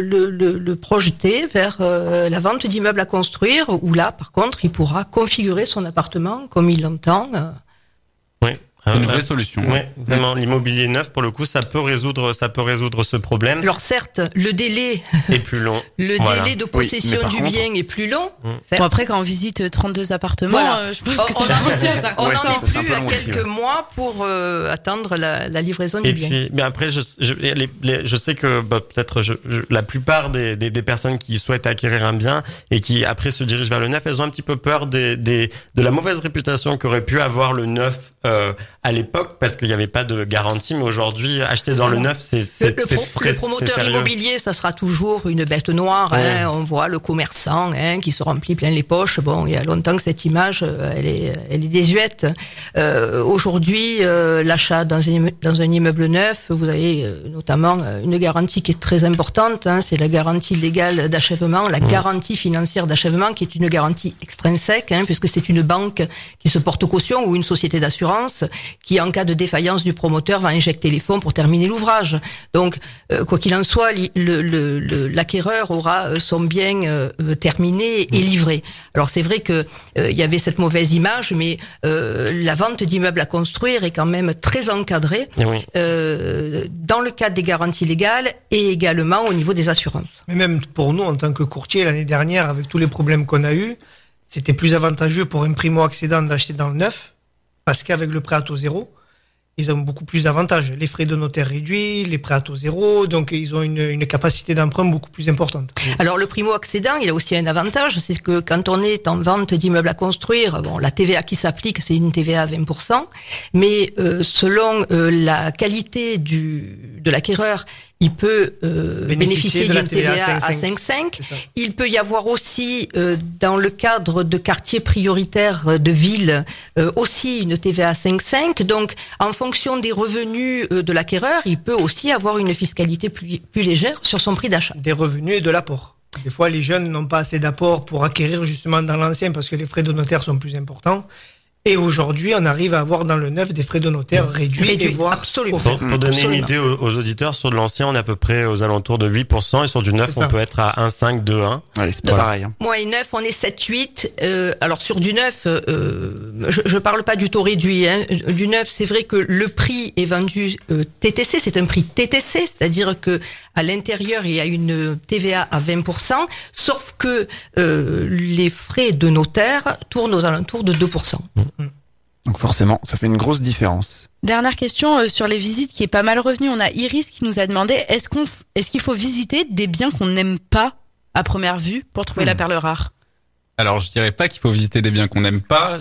le projeter vers la vente d'immeubles à construire, où là, par contre, il pourra configurer son appartement comme il l'entend. Oui. C'est une vraie solution. Oui, vraiment. L'immobilier neuf, pour le coup, ça peut résoudre ce problème. Alors certes, le délai est plus long. Délai de possession du bien est plus long. Bon, après, quand on visite 32 appartements, je pense que ça on en est plus à quelques mois pour attendre la livraison du bien. Puis, mais après, je sais que peut-être la plupart des personnes qui souhaitent acquérir un bien et qui après se dirigent vers le neuf, elles ont un petit peu peur de la mauvaise réputation qu'aurait pu avoir le neuf à l'époque, parce qu'il n'y avait pas de garantie, mais aujourd'hui, acheter dans le neuf, c'est le promoteur immobilier, ça sera toujours une bête noire. Ouais. On voit le commerçant qui se remplit plein les poches. Bon, il y a longtemps que cette image, elle est désuète. Aujourd'hui, l'achat dans un immeuble neuf, vous avez notamment une garantie qui est très importante. C'est la garantie légale d'achèvement, la garantie financière d'achèvement, qui est une garantie extrinsèque, puisque c'est une banque qui se porte caution ou une société d'assurance qui, en cas de défaillance du promoteur, va injecter les fonds pour terminer l'ouvrage. Donc, quoi qu'il en soit, l'acquéreur aura son bien terminé et livré. Alors, c'est vrai que il y avait cette mauvaise image, mais la vente d'immeubles à construire est quand même très encadrée dans le cadre des garanties légales et également au niveau des assurances. Mais même pour nous, en tant que courtier, l'année dernière, avec tous les problèmes qu'on a eus, c'était plus avantageux pour un primo-accédant d'acheter dans le neuf, parce qu'avec le prêt à taux zéro, ils ont beaucoup plus d'avantages. Les frais de notaire réduits, les prêts à taux zéro, donc ils ont une capacité d'emprunt beaucoup plus importante. Alors le primo-accédant, il a aussi un avantage, c'est que quand on est en vente d'immeubles à construire, bon, la TVA qui s'applique, c'est une TVA à 20%, mais selon la qualité de l'acquéreur, il peut bénéficier d'une TVA à 5,5. Il peut y avoir aussi, dans le cadre de quartiers prioritaires de ville, aussi une TVA à 5,5. Donc, en fonction des revenus de l'acquéreur, il peut aussi avoir une fiscalité plus légère sur son prix d'achat. Des revenus et de l'apport. Des fois, les jeunes n'ont pas assez d'apport pour acquérir justement dans l'ancien parce que les frais de notaire sont plus importants. Et aujourd'hui, on arrive à avoir dans le neuf des frais de notaire réduits et voire absolument. Pour donner une idée aux auditeurs, sur de l'ancien, on est à peu près aux alentours de 8%, et sur du neuf, on peut être à 1,5, 2,1. Ouais, c'est pas pareil. Moi et neuf, on est 7, 8. Alors sur du neuf, je parle pas du taux réduit. Du neuf, c'est vrai que le prix est vendu TTC, c'est un prix TTC, c'est-à-dire que à l'intérieur, il y a une TVA à 20%, sauf que les frais de notaire tournent aux alentours de 2%. Donc forcément, ça fait une grosse différence. Dernière question sur les visites qui est pas mal revenue. On a Iris qui nous a demandé est-ce qu'il faut visiter des biens qu'on n'aime pas à première vue pour trouver la perle rare? Alors, je dirais pas qu'il faut visiter des biens qu'on n'aime pas.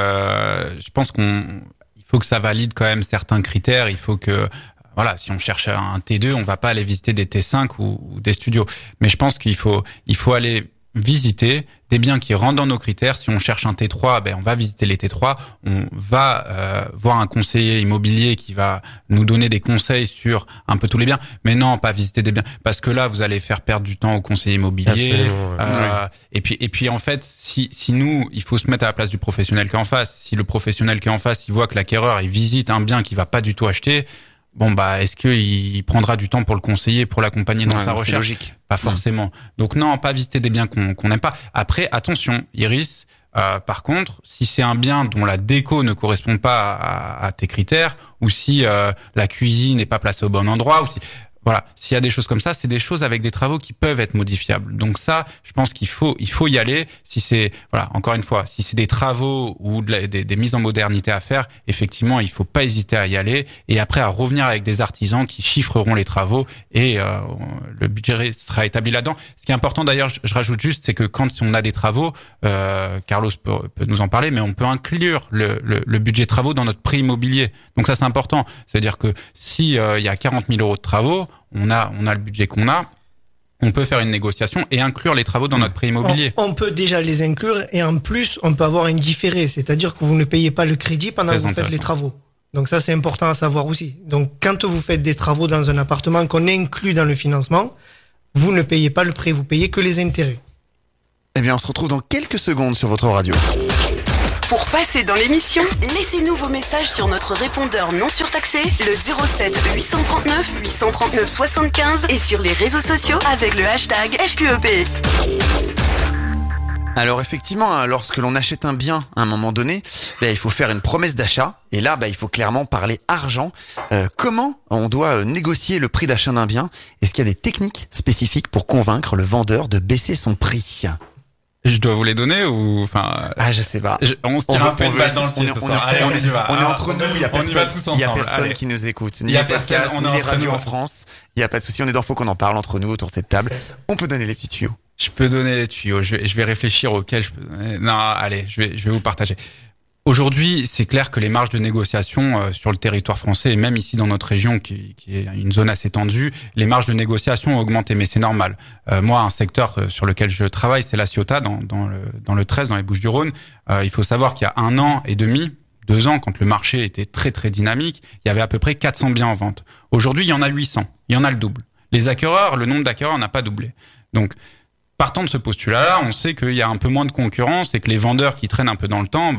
Je pense il faut que ça valide quand même certains critères. Il faut que, voilà, si on cherche un T2, on va pas aller visiter des T5 ou des studios. Mais je pense qu'il faut aller visiter des biens qui rentrent dans nos critères. Si on cherche un T3, on va visiter les T3. On va voir un conseiller immobilier qui va nous donner des conseils sur un peu tous les biens. Mais non, pas visiter des biens, parce que là, vous allez faire perdre du temps au conseiller immobilier. Et puis en fait, si nous, il faut se mettre à la place du professionnel qui est en face. Si le professionnel qui est en face, il voit que l'acquéreur, il visite un bien qu'il va pas du tout acheter, est-ce qu'il prendra du temps pour le conseiller, pour l'accompagner dans sa recherche? C'est logique. Pas forcément. Donc non, pas visiter des biens qu'on n'aime pas. Après, attention, Iris, par contre, si c'est un bien dont la déco ne correspond pas à tes critères, ou si la cuisine n'est pas placée au bon endroit, ou si... Voilà, s'il y a des choses comme ça, c'est des choses avec des travaux qui peuvent être modifiables. Donc ça, je pense qu'il faut y aller. Si c'est, voilà, encore une fois, si c'est des travaux ou des mises en modernité à faire, effectivement, il faut pas hésiter à y aller et après à revenir avec des artisans qui chiffreront les travaux et le budget sera établi là-dedans. Ce qui est important d'ailleurs, je rajoute juste, c'est que quand on a des travaux, Carlos peut nous en parler, mais on peut inclure le budget travaux dans notre prix immobilier. Donc ça, c'est important. C'est-à-dire que si il y a 40 000 euros de travaux, on a le budget qu'on a, on peut faire une négociation et inclure les travaux dans notre prix immobilier. On peut déjà les inclure et en plus, on peut avoir un différé, c'est-à-dire que vous ne payez pas le crédit pendant que vous faites les travaux. Donc ça, c'est important à savoir aussi. Donc quand vous faites des travaux dans un appartement qu'on inclut dans le financement, vous ne payez pas le prêt, vous payez que les intérêts. Eh bien, on se retrouve dans quelques secondes sur votre radio. Pour passer dans l'émission, laissez-nous vos messages sur notre répondeur non surtaxé, le 07 839 839 75 et sur les réseaux sociaux avec le hashtag FQEP. Alors effectivement, lorsque l'on achète un bien à un moment donné, il faut faire une promesse d'achat. Et là, il faut clairement parler argent. Comment on doit négocier le prix d'achat d'un bien? Est-ce qu'il y a des techniques spécifiques pour convaincre le vendeur de baisser son prix? Je dois vous les donner ou enfin je sais pas. On se tire un peu de balle dans le pied ce soir. Allez, on y va. On est entre nous, il y a personne qui nous écoute. Ni les podcasts, ni les radios en France. Il y a pas de souci, on est dans Faut qu'on en parle entre nous autour de cette table. On peut donner les petits tuyaux. Je peux donner les tuyaux. Je vais réfléchir auxquels je peux donner. Non, allez, je vais vous partager. Aujourd'hui, c'est clair que les marges de négociation sur le territoire français et même ici dans notre région, qui est une zone assez tendue, les marges de négociation ont augmenté, mais c'est normal. Moi, un secteur sur lequel je travaille, c'est la Ciotat, dans le 13, dans les Bouches-du-Rhône. Il faut savoir qu'il y a 1 an et demi, 2 ans, quand le marché était très très dynamique, il y avait à peu près 400 biens en vente. Aujourd'hui, il y en a 800. Il y en a le double. Les acquéreurs, le nombre d'acquéreurs n'a pas doublé. Donc, partant de ce postulat-là, on sait qu'il y a un peu moins de concurrence et que les vendeurs qui traînent un peu dans le temps,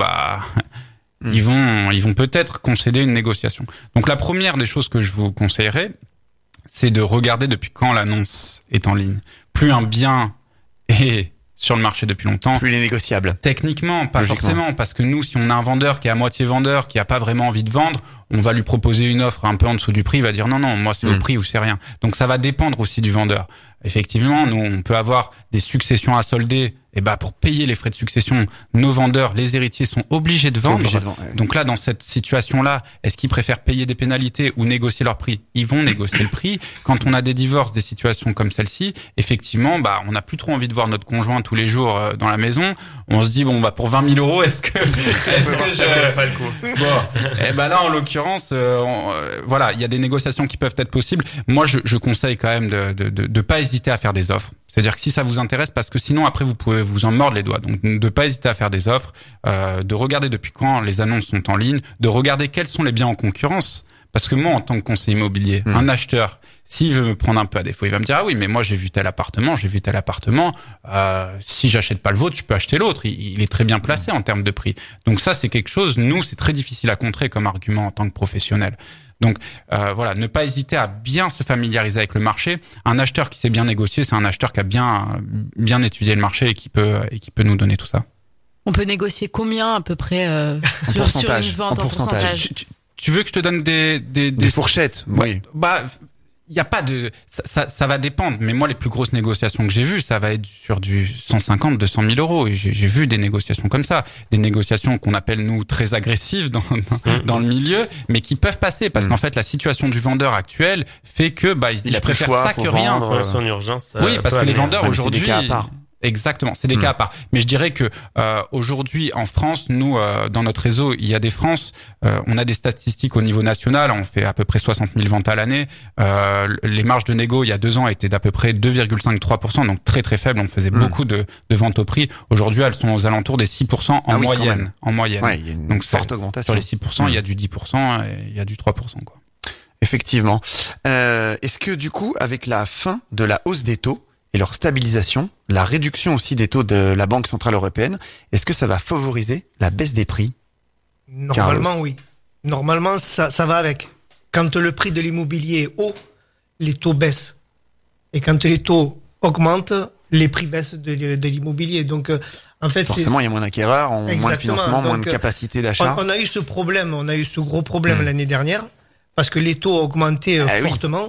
ils vont peut-être concéder une négociation. Donc la première des choses que je vous conseillerais, c'est de regarder depuis quand l'annonce est en ligne. Plus un bien est sur le marché depuis longtemps, plus il est négociable. Techniquement, pas forcément, parce que nous, si on a un vendeur qui est à moitié vendeur, qui a pas vraiment envie de vendre, on va lui proposer une offre un peu en dessous du prix, il va dire non, moi c'est au prix ou c'est rien. Donc ça va dépendre aussi du vendeur. Effectivement, nous, on peut avoir des successions à solder. Et pour payer les frais de succession, nos vendeurs, les héritiers sont obligés de vendre. Donc là, dans cette situation-là, est-ce qu'ils préfèrent payer des pénalités ou négocier leur prix? Ils vont négocier le prix. Quand on a des divorces, des situations comme celle-ci, effectivement, on n'a plus trop envie de voir notre conjoint tous les jours dans la maison. On se dit pour 20 000 euros, est-ce que je pas le coup. Bon, là, en l'occurrence, voilà, il y a des négociations qui peuvent être possibles. Moi, je conseille quand même de pas hésiter à faire des offres. C'est-à-dire que si ça vous intéresse, parce que sinon après vous pouvez vous en mordre les doigts. Donc de pas hésiter à faire des offres, de regarder depuis quand les annonces sont en ligne, de regarder quels sont les biens en concurrence. Parce que moi, en tant que conseiller immobilier, un acheteur, s'il veut me prendre un peu à défaut, il va me dire oui, mais moi j'ai vu tel appartement. Si j'achète pas le vôtre, je peux acheter l'autre. Il est très bien placé en termes de prix. Donc ça, c'est quelque chose. Nous, c'est très difficile à contrer comme argument en tant que professionnel. Donc voilà, ne pas hésiter à bien se familiariser avec le marché. Un acheteur qui sait bien négocier, c'est un acheteur qui a bien étudié le marché et qui peut nous donner tout ça. On peut négocier combien à peu près sur une vente en pourcentage? Tu veux que je te donne des fourchettes? Oui. Il y a pas de ça va dépendre, mais moi les plus grosses négociations que j'ai vues, ça va être sur du 150 200 000 euros, et j'ai vu des négociations comme ça, des négociations qu'on appelle nous très agressives dans le milieu, mais qui peuvent passer parce qu'en fait la situation du vendeur actuel fait que il se dit je préfère ça que rien. Son urgence. Oui, parce que les vendeurs aujourd'hui, c'est des cas à part. Exactement, c'est des cas à part. Mais je dirais que aujourd'hui en France, nous dans notre réseau, il y a des France, on a des statistiques au niveau national, on fait à peu près 60 000 ventes à l'année. Les marges de négo il y a 2 ans étaient d'à peu près 2,53%, donc très très faible. On faisait beaucoup de ventes au prix. Aujourd'hui, elles sont aux alentours des 6% en moyenne. Ouais, il y a une forte augmentation. Sur les 6%, il y a du 10% et il y a du 3%, quoi. Effectivement. Est-ce que du coup, avec la fin de la hausse des taux et leur stabilisation, la réduction aussi des taux de la Banque Centrale Européenne, est-ce que ça va favoriser la baisse des prix? Normalement, Carlos? oui. Normalement, ça va avec. Quand le prix de l'immobilier est haut, les taux baissent. Et quand les taux augmentent, les prix baissent de l'immobilier. Donc, en fait, forcément, il y a moins d'acquéreurs, moins de financement, moins de capacité d'achat. On a eu ce gros problème l'année dernière, parce que les taux ont augmenté fortement.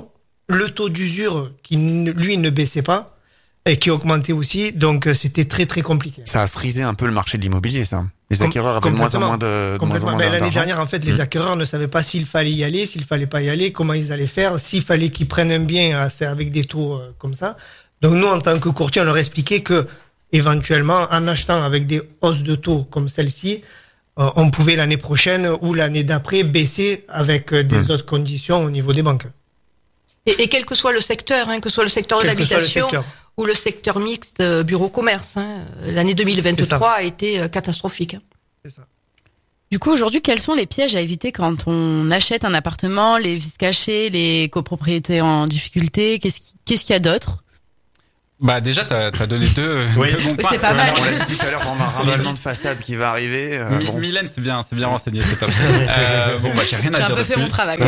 le taux d'usure qui, lui, ne baissait pas et qui augmentait aussi. Donc, c'était très, très compliqué. Ça a frisé un peu le marché de l'immobilier, ça. Les acquéreurs avaient de moins en moins l'année dernière, en fait, les acquéreurs ne savaient pas s'il fallait y aller, s'il fallait pas y aller, comment ils allaient faire, s'il fallait qu'ils prennent un bien avec des taux comme ça. Donc, nous, en tant que courtier, on leur expliquait que, éventuellement, en achetant avec des hausses de taux comme celle-ci, on pouvait l'année prochaine ou l'année d'après baisser avec des autres conditions au niveau des banques. Et quel que soit le secteur, que ce soit le secteur de l'habitation ou le secteur mixte bureau-commerce, l'année 2023 a été catastrophique. C'est ça. Du coup, aujourd'hui, quels sont les pièges à éviter quand on achète un appartement, les vices cachés, les copropriétés en difficulté? Qu'est-ce qu'il y a d'autre? Bah déjà t'as donné deux bons points. C'est pas mal. On l'a dit tout à l'heure, on a un ravalement de façade qui va arriver. Mylène, c'est bien renseigné, c'est top. Bon bah j'ai rien à dire. J'ai un peu fait mon travail.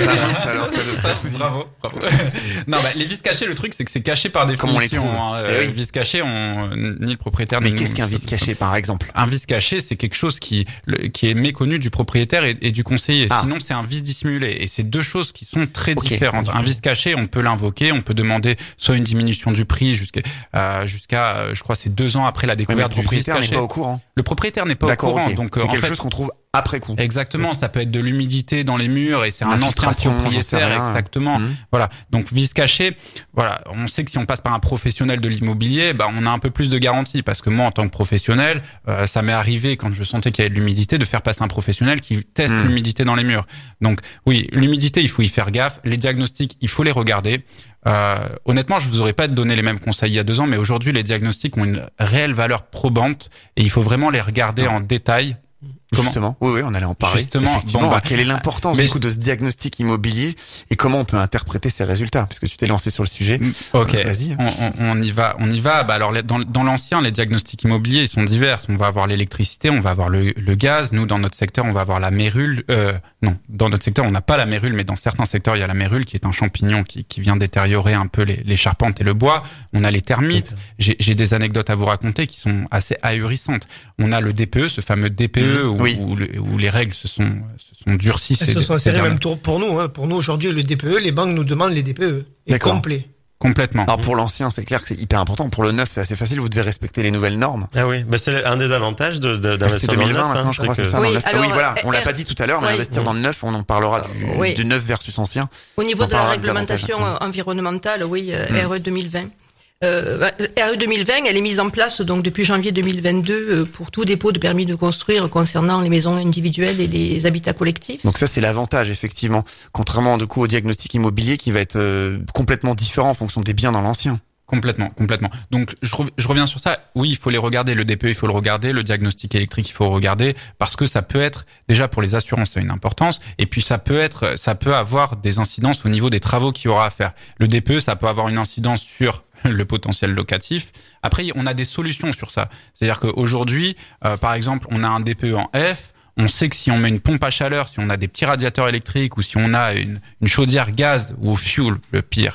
Bravo. Non bah les vices cachés, le truc c'est que c'est caché par définition. Vices cachés, ni le propriétaire. Mais qu'est-ce qu'un vice caché par exemple? Un vice caché, c'est quelque chose qui est méconnu du propriétaire et du conseiller. Sinon c'est un vice dissimulé et c'est deux choses qui sont très différentes. Un vice caché, on peut l'invoquer, on peut demander soit une diminution du prix jusqu'à je crois c'est 2 ans après la découverte du vice caché. Le propriétaire n'est pas au courant. Le propriétaire n'est pas au courant, donc c'est quelque chose qu'on trouve après coup. Exactement, ça peut être de l'humidité dans les murs et c'est un ancien propriétaire, exactement. Voilà, donc vice caché, voilà, on sait que si on passe par un professionnel de l'immobilier, on a un peu plus de garantie parce que moi en tant que professionnel, ça m'est arrivé quand je sentais qu'il y avait de l'humidité de faire passer un professionnel qui teste l'humidité dans les murs. Donc oui, l'humidité, il faut y faire gaffe, les diagnostics, il faut les regarder. Honnêtement, je vous aurais pas donné les mêmes conseils il y a 2 ans, mais aujourd'hui, les diagnostics ont une réelle valeur probante et il faut vraiment les regarder en détail. Justement, oui, on allait en parler. Justement, quelle est l'importance du coup de ce diagnostic immobilier et comment on peut interpréter ces résultats, puisque tu t'es lancé sur le sujet. Ok, vas-y. On y va. Alors dans l'ancien, les diagnostics immobiliers ils sont divers. On va avoir l'électricité, on va avoir le gaz. Nous, dans notre secteur, on va avoir la mérule. Non, dans notre secteur, on n'a pas la mérule, mais dans certains secteurs, il y a la mérule qui est un champignon qui vient détériorer un peu les charpentes et le bois. On a les termites. J'ai des anecdotes à vous raconter qui sont assez ahurissantes. On a le DPE, ce fameux DPE où les règles se sont durcies. Elles se sont insérées même pour nous. Pour nous aujourd'hui, le DPE, les banques nous demandent les DPE et complet. Complètement. Alors pour l'ancien, c'est clair que c'est hyper important. Pour le neuf, c'est assez facile. Vous devez respecter les nouvelles normes. Ah oui, c'est un des avantages d'investir dans le neuf. Maintenant, je crois que c'est ça. Oui, alors, voilà, on l'a pas dit tout à l'heure, mais investir dans le neuf, on en parlera du neuf versus ancien. Au niveau de la réglementation environnementale, RE 2020. RE 2020, elle est mise en place donc depuis janvier 2022 pour tout dépôt de permis de construire concernant les maisons individuelles et les habitats collectifs. Donc ça c'est l'avantage effectivement, contrairement du coup au diagnostic immobilier qui va être complètement différent en fonction des biens dans l'ancien. Complètement. Donc je reviens sur ça. Oui, il faut les regarder. Le DPE, il faut le regarder. Le diagnostic électrique, il faut le regarder parce que ça peut être déjà pour les assurances, ça a une importance. Et puis ça peut avoir des incidences au niveau des travaux qu'il y aura à faire. Le DPE, ça peut avoir une incidence sur le potentiel locatif. Après, on a des solutions sur ça. C'est-à-dire qu'aujourd'hui, par exemple, on a un DPE en F. On sait que si on met une pompe à chaleur, si on a des petits radiateurs électriques ou si on a une chaudière gaz ou au fuel, le pire,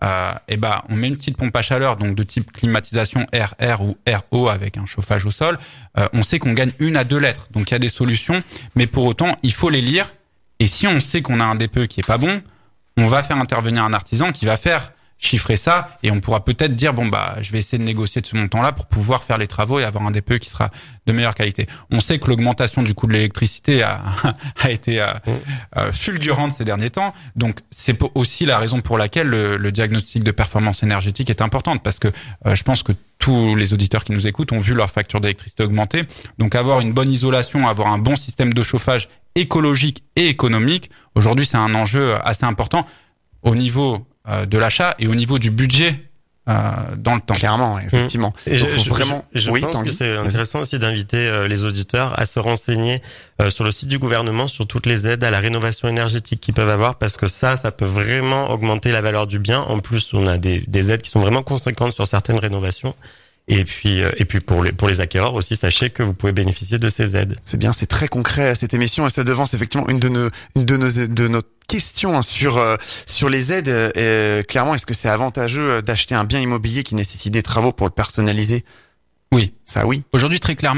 on met une petite pompe à chaleur, donc de type climatisation RR ou RO avec un chauffage au sol. On sait qu'on gagne 1 à 2 lettres. Donc il y a des solutions, mais pour autant, il faut les lire. Et si on sait qu'on a un DPE qui est pas bon, on va faire intervenir un artisan qui va faire chiffrer ça et on pourra peut-être dire je vais essayer de négocier de ce montant-là pour pouvoir faire les travaux et avoir un DPE qui sera de meilleure qualité. On sait que l'augmentation du coût de l'électricité a été fulgurante ces derniers temps, donc c'est aussi la raison pour laquelle le diagnostic de performance énergétique est importante parce que je pense que tous les auditeurs qui nous écoutent ont vu leur facture d'électricité augmenter, donc avoir une bonne isolation, avoir un bon système de chauffage écologique et économique, aujourd'hui c'est un enjeu assez important au niveau de l'achat et au niveau du budget dans le temps. Clairement, effectivement. Et je pense que c'est intéressant aussi d'inviter les auditeurs à se renseigner sur le site du gouvernement sur toutes les aides à la rénovation énergétique qu'ils peuvent avoir parce que ça peut vraiment augmenter la valeur du bien. En plus, on a des aides qui sont vraiment conséquentes sur certaines rénovations. Et puis pour les acquéreurs aussi, sachez que vous pouvez bénéficier de ces aides. C'est bien, c'est très concret à cette émission et ça devance effectivement une de nos questions sur les aides. Clairement, est-ce que c'est avantageux d'acheter un bien immobilier qui nécessite des travaux pour le personnaliser? Oui. Ça, oui. Aujourd'hui, très clairement,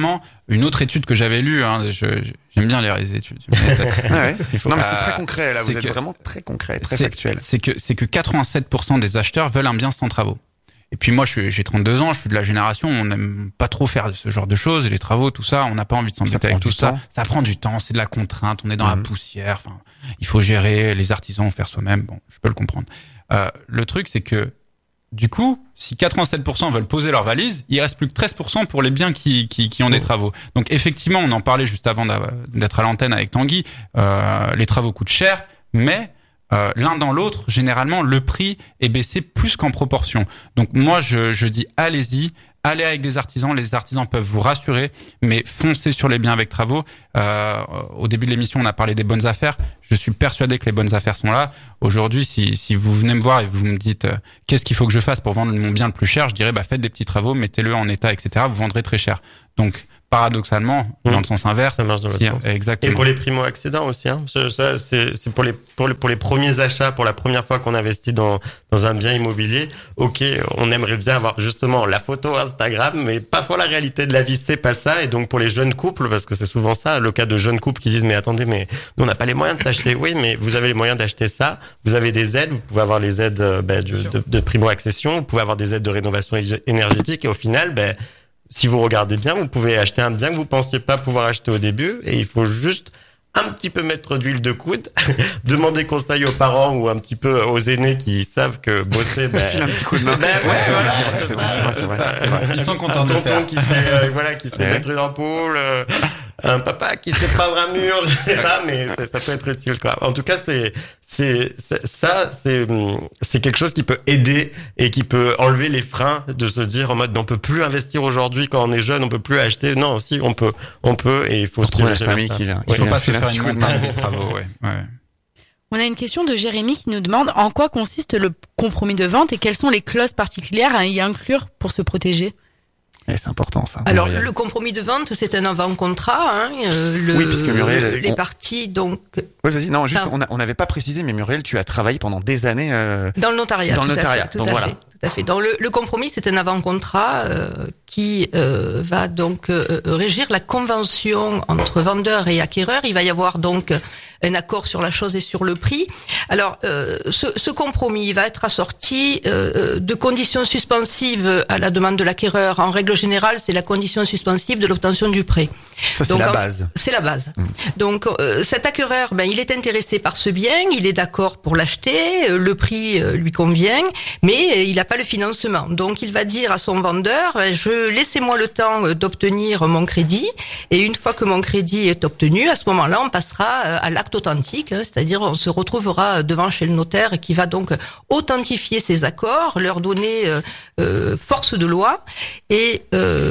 Une autre étude que j'avais lue, j'aime bien lire les études. Mais c'est très concret, là. Vous êtes vraiment très concret, très factuel. C'est que 87% des acheteurs veulent un bien sans travaux. Et puis moi, j'ai 32 ans, je suis de la génération, on n'aime pas trop faire ce genre de choses, les travaux, tout ça, on n'a pas envie de s'embêter avec tout ça. Ça prend du temps, c'est de la contrainte, on est dans la poussière, enfin, il faut gérer, les artisans vont faire soi-même, bon, je peux le comprendre. Le truc, c'est que, du coup, si 87% veulent poser leur valise, il reste plus que 13% pour les biens qui ont des travaux. Donc effectivement, on en parlait juste avant d'être à l'antenne avec Tanguy, les travaux coûtent cher, mais l'un dans l'autre, généralement, le prix est baissé plus qu'en proportion. Donc moi, je dis allez-y, allez avec des artisans. Les artisans peuvent vous rassurer, mais foncez sur les biens avec travaux. Au début de l'émission, on a parlé des bonnes affaires. Je suis persuadé que les bonnes affaires sont là. Aujourd'hui, si vous venez me voir et vous me dites qu'est-ce qu'il faut que je fasse pour vendre mon bien le plus cher, je dirais faites des petits travaux, mettez-le en état, etc. Vous vendrez très cher. Donc paradoxalement, dans le sens inverse, ça marche dans l'autre sens. Exactement. Et pour les primo-accédants aussi, hein. Ça, c'est pour les premiers achats, pour la première fois qu'on investit dans un bien immobilier. Ok, on aimerait bien avoir justement la photo Instagram, mais parfois la réalité de la vie, c'est pas ça. Et donc pour les jeunes couples, parce que c'est souvent ça, le cas de jeunes couples qui disent mais attendez, mais nous on n'a pas les moyens de s'acheter. Oui, mais vous avez les moyens d'acheter ça. Vous avez des aides, vous pouvez avoir les aides de primo-accession, vous pouvez avoir des aides de rénovation énergétique. Et au final, si vous regardez bien, vous pouvez acheter un bien que vous pensiez pas pouvoir acheter au début, et il faut juste un petit peu mettre d'huile de coude, demander conseil aux parents ou un petit peu aux aînés qui savent que bosser, un petit coup de main. C'est vrai. Ils sont contents. Un tonton qui sait mettre une ampoule, un papa qui sait peindre un mur, je sais pas, mais ça peut être utile, quoi. En tout cas, c'est quelque chose qui peut aider et qui peut enlever les freins de se dire en mode, on peut plus investir aujourd'hui quand on est jeune, on peut plus acheter. Non, si, on peut, et il faut se trouver la famille qui il faut pas se faire une montagne des travaux, ouais. On a une question de Jérémy qui nous demande en quoi consiste le compromis de vente et quelles sont les clauses particulières à y inclure pour se protéger. Et c'est important, ça. Alors, le compromis de vente, c'est un avant-contrat, oui, parce que Muriel, les parties, donc. Oui, vas-y. Non, juste, on n'avait pas précisé, mais Muriel, tu as travaillé pendant des années, dans le notariat. Tout à fait. Donc, le compromis, c'est un avant-contrat, qui, va donc, régir la convention entre vendeur et acquéreur. Il va y avoir donc, un accord sur la chose et sur le prix. Alors, ce compromis va être assorti de conditions suspensives à la demande de l'acquéreur. En règle générale, c'est la condition suspensive de l'obtention du prêt. Ça, c'est la base. C'est la base. Donc, cet acquéreur, il est intéressé par ce bien, il est d'accord pour l'acheter, le prix lui convient, mais il n'a pas le financement. Donc, il va dire à son vendeur, laissez-moi le temps d'obtenir mon crédit, et une fois que mon crédit est obtenu, à ce moment-là, on passera à l'acte authentique, c'est-à-dire on se retrouvera devant chez le notaire qui va donc authentifier ces accords, leur donner force de loi, et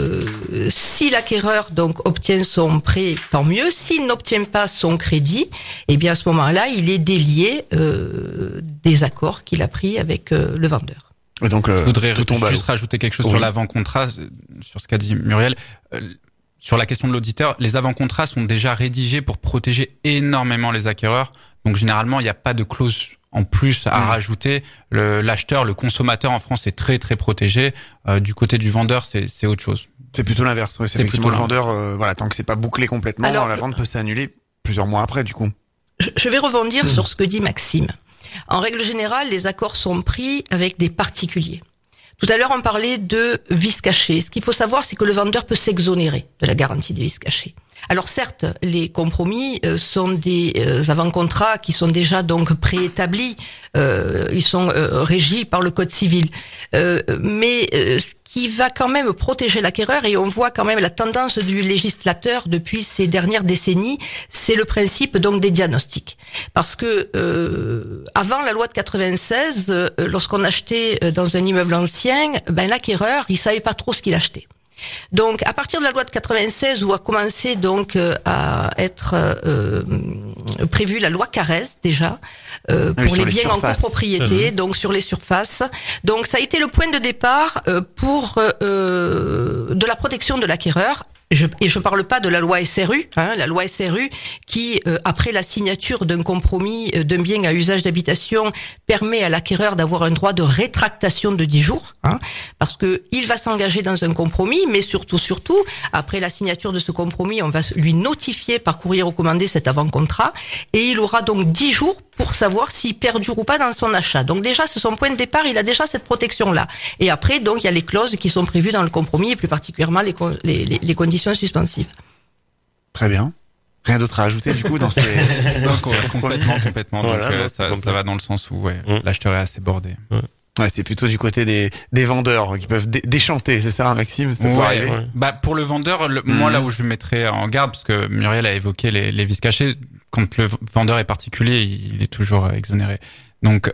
si l'acquéreur donc obtient son prêt, tant mieux. S'il n'obtient pas son crédit, eh bien à ce moment-là, il est délié des accords qu'il a pris avec le vendeur. Et donc, je voudrais juste rajouter quelque chose sur l'avant-contrat, sur ce qu'a dit Muriel. Sur la question de l'auditeur, les avant-contrats sont déjà rédigés pour protéger énormément les acquéreurs. Donc généralement, il n'y a pas de clause en plus à rajouter. L'acheteur, le consommateur en France est très très protégé. Du côté du vendeur, c'est autre chose. C'est plutôt l'inverse. Ouais, c'est effectivement le vendeur. Tant que c'est pas bouclé complètement, la vente peut s'annuler plusieurs mois après, du coup. Je vais rebondir sur ce que dit Maxime. En règle générale, les accords sont pris avec des particuliers. Tout à l'heure, on parlait de vices cachés. Ce qu'il faut savoir, c'est que le vendeur peut s'exonérer de la garantie des vices cachés. Alors certes, les compromis sont des avant-contrats qui sont déjà donc préétablis. Ils sont régis par le Code civil. Mais ce qui va quand même protéger l'acquéreur, et on voit quand même la tendance du législateur depuis ces dernières décennies, c'est le principe donc des diagnostics. Parce que avant la loi de 96, lorsqu'on achetait dans un immeuble ancien, l'acquéreur, il savait pas trop ce qu'il achetait. Donc, à partir de la loi de 96, où a commencé donc à être prévue la loi Carrez déjà pour les biens en copropriété, donc sur les surfaces. Donc, ça a été le point de départ pour de la protection de l'acquéreur. Et je parle pas de la loi SRU, la loi SRU qui, après la signature d'un compromis d'un bien à usage d'habitation, permet à l'acquéreur d'avoir un droit de rétractation de 10 jours, parce que il va s'engager dans un compromis, mais surtout, après la signature de ce compromis, on va lui notifier par courrier recommandé cet avant-contrat, et il aura donc 10 jours pour savoir s'il perdure ou pas dans son achat. Donc déjà, c'est son point de départ, il a déjà cette protection-là. Et après, donc, il y a les clauses qui sont prévues dans le compromis, et plus particulièrement les conditions suspensives. Très bien. Rien d'autre à ajouter du coup dans ces... Complètement. Voilà, donc ça va dans le sens où l'acheteur est assez bordé. Ouais, c'est plutôt du côté des vendeurs qui peuvent déchanter, c'est ça, Maxime? Ça peut arriver. Ouais. Bah, pour le vendeur, moi, là où je le mettrais en garde, parce que Muriel a évoqué les vices cachés, quand le vendeur est particulier, il est toujours exonéré. Donc,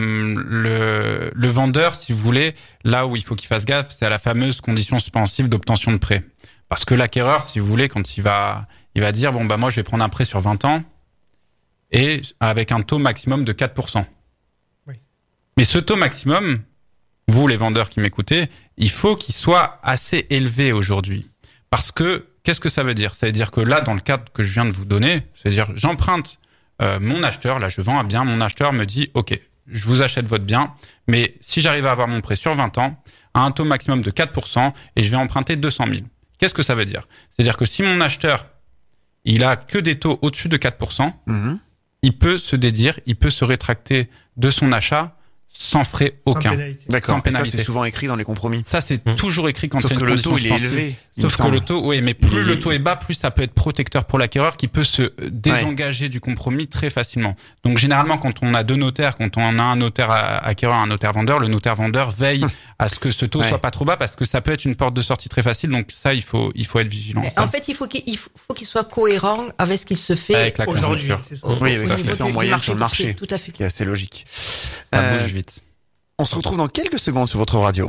le vendeur, si vous voulez, là où il faut qu'il fasse gaffe, c'est à la fameuse condition suspensive d'obtention de prêt. Parce que l'acquéreur, si vous voulez, quand il va dire, bon, bah, moi, je vais prendre un prêt sur 20 ans, et avec un taux maximum de 4%. Mais ce taux maximum, vous les vendeurs qui m'écoutez, il faut qu'il soit assez élevé aujourd'hui. Parce que, qu'est-ce que ça veut dire? Ça veut dire que là, dans le cadre que je viens de vous donner, c'est-à-dire j'emprunte mon acheteur, là je vends un bien, mon acheteur me dit, ok, je vous achète votre bien, mais si j'arrive à avoir mon prêt sur 20 ans, à un taux maximum de 4%, et je vais emprunter 200 000. Qu'est-ce que ça veut dire? C'est-à-dire que si mon acheteur, il a que des taux au-dessus de 4%, il peut se dédire, il peut se rétracter de son achat sans frais aucun. D'accord. Sans pénalité. Ça, c'est souvent écrit dans les compromis. Ça, c'est toujours écrit quand sauf il y a que le taux, il est élevé. Sauf que le taux, oui, mais plus le taux est bas, plus ça peut être protecteur pour l'acquéreur qui peut se désengager du compromis très facilement. Donc, généralement, quand on a deux notaires, quand on a un notaire acquéreur, un notaire vendeur, le notaire vendeur veille à ce que ce taux soit pas trop bas parce que ça peut être une porte de sortie très facile. Donc, ça, il faut être vigilant. En fait, il faut qu'il soit cohérent avec ce qui se fait aujourd'hui. Oui, avec ce qui se fait en moyenne sur le marché. Tout à fait. Ce qui est assez logique. Ça bouge vite. On se retrouve dans quelques secondes sur votre radio.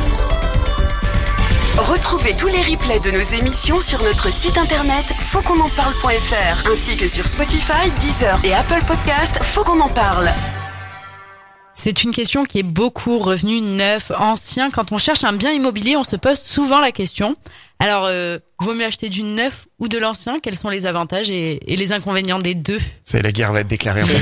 Retrouvez tous les replays de nos émissions sur notre site internet fautquonenparle.fr ainsi que sur Spotify, Deezer et Apple Podcast. Faut qu'on en parle. C'est une question qui est beaucoup revenue, neuf, ancien. Quand on cherche un bien immobilier, on se pose souvent la question. Alors, vaut mieux acheter du neuf ou de l'ancien? Quels sont les avantages et les inconvénients des deux? La guerre va être déclarée un peu.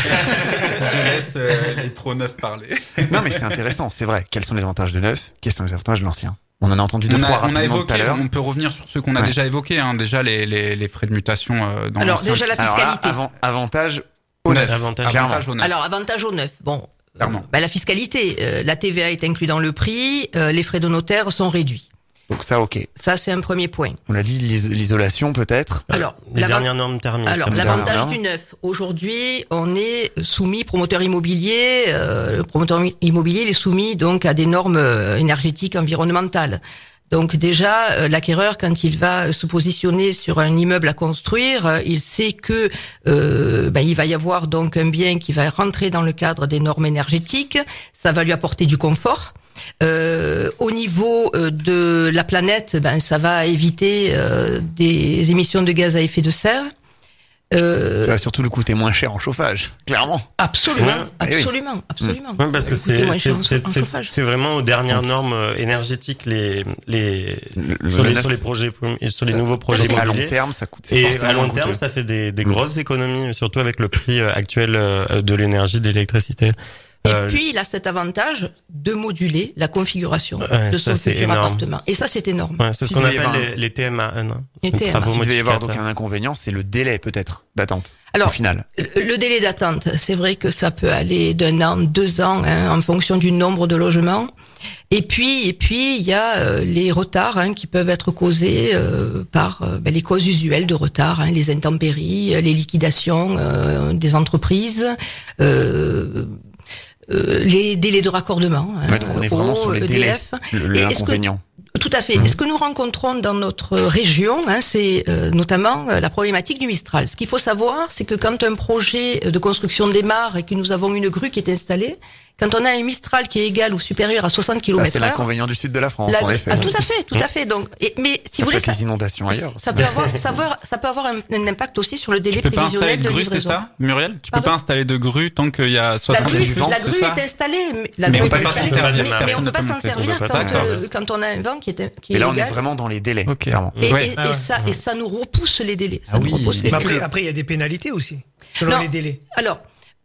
Je laisse les pros neufs parler. Non, mais c'est intéressant, c'est vrai. Quels sont les avantages de neuf? Quels sont les avantages de l'ancien? On en a entendu deux, trois rapidement tout à l'heure. On peut revenir sur ceux qu'on a déjà évoqués. Déjà les frais de mutation dans alors déjà la fiscalité. Alors là, avantage au neuf. Avantage au neuf. Alors avantage au neuf. Bon. La fiscalité, la TVA est inclue dans le prix, les frais de notaire sont réduits. Donc ça, ok. Ça, c'est un premier point. On a dit l'isolation, peut-être. Alors, les dernières normes thermiques. Alors, l'avantage du neuf. Aujourd'hui, on est soumis, promoteur immobilier, le promoteur immobilier, il est soumis donc à des normes énergétiques environnementales. Donc déjà, l'acquéreur, quand il va se positionner sur un immeuble à construire, il sait que il va y avoir donc un bien qui va rentrer dans le cadre des normes énergétiques. Ça va lui apporter du confort. Au niveau de la planète, ça va éviter des émissions de gaz à effet de serre. Ça va surtout lui coûter moins cher en chauffage, clairement. Absolument. Ouais, parce que c'est vraiment aux dernières normes énergétiques sur les projets, sur les nouveaux projets immobiliers. À long terme, ça coûte. Et à long terme, ça fait des grosses économies, surtout avec le prix actuel de l'énergie, de l'électricité. Et puis, il a cet avantage de moduler la configuration de son futur appartement. Et ça, c'est énorme. Ouais, c'est ce qu'on appelle les TMA. Les TMA. S'il devait y avoir donc un inconvénient, c'est le délai peut-être d'attente. Alors, au final. Le délai d'attente, c'est vrai que ça peut aller d'1 an, 2 ans, en fonction du nombre de logements. Et puis, il y a les retards qui peuvent être causés par les causes usuelles de retard, les intempéries, les liquidations des entreprises. Les délais de raccordement. Donc on est vraiment sur les délais, l'inconvénient. Tout à fait. Et ce que nous rencontrons dans notre région, c'est notamment la problématique du Mistral. Ce qu'il faut savoir, c'est que quand un projet de construction démarre et que nous avons une grue qui est installée, quand on a un Mistral qui est égal ou supérieur à 60 km/h. Ça, c'est l'inconvénient du sud de la France, en effet. Ah, tout à fait. Donc, mais si vous voulez, les inondations ailleurs. Ça peut avoir un impact aussi sur le délai prévisionnel de livraison. C'est ça, Muriel? Tu peux pas installer de grue tant qu'il y a 60 km/h. La grue est installée, mais on peut pas s'en servir quand on a un vent qui est et là, on est vraiment dans les délais. Clairement. Et ça nous repousse les délais. Après, il y a des pénalités aussi, selon les délais. Alors,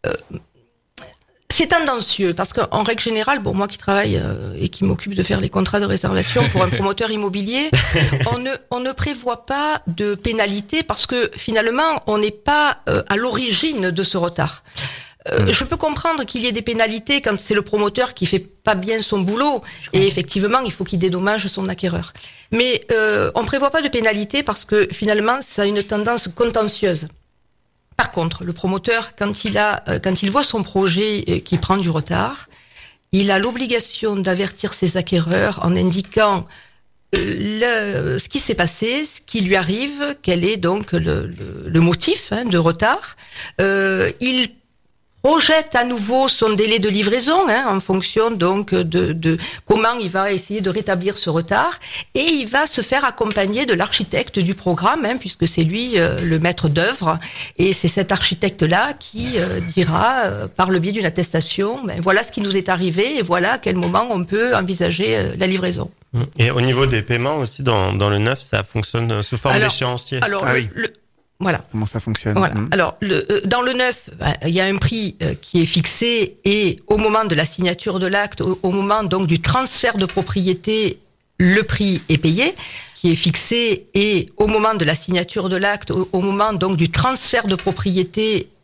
c'est tendancieux parce qu'en règle générale, moi qui travaille et qui m'occupe de faire les contrats de réservation pour un promoteur immobilier, on ne prévoit pas de pénalité parce que finalement, on n'est pas à l'origine de ce retard. Je peux comprendre qu'il y ait des pénalités quand c'est le promoteur qui fait pas bien son boulot et effectivement, il faut qu'il dédommage son acquéreur. Mais on prévoit pas de pénalité parce que finalement, ça a une tendance contentieuse. Par contre, le promoteur, quand il voit son projet qui prend du retard, il a l'obligation d'avertir ses acquéreurs en indiquant ce qui s'est passé, ce qui lui arrive, quel est donc le motif de retard. Il projette à nouveau son délai de livraison en fonction donc de comment il va essayer de rétablir ce retard et il va se faire accompagner de l'architecte du programme puisque c'est lui le maître d'œuvre et c'est cet architecte là qui dira par le biais d'une attestation voilà ce qui nous est arrivé et voilà à quel moment on peut envisager la livraison. Et au niveau des paiements aussi dans le neuf ça fonctionne sous forme d'échéancier. Alors voilà. Comment ça fonctionne? Voilà. Alors, dans le neuf, il y a un prix qui est fixé et au moment de la signature de l'acte, au moment donc du transfert de propriété, le prix est payé, qui est fixé et au moment de la signature de l'acte, au moment donc du transfert de propriété,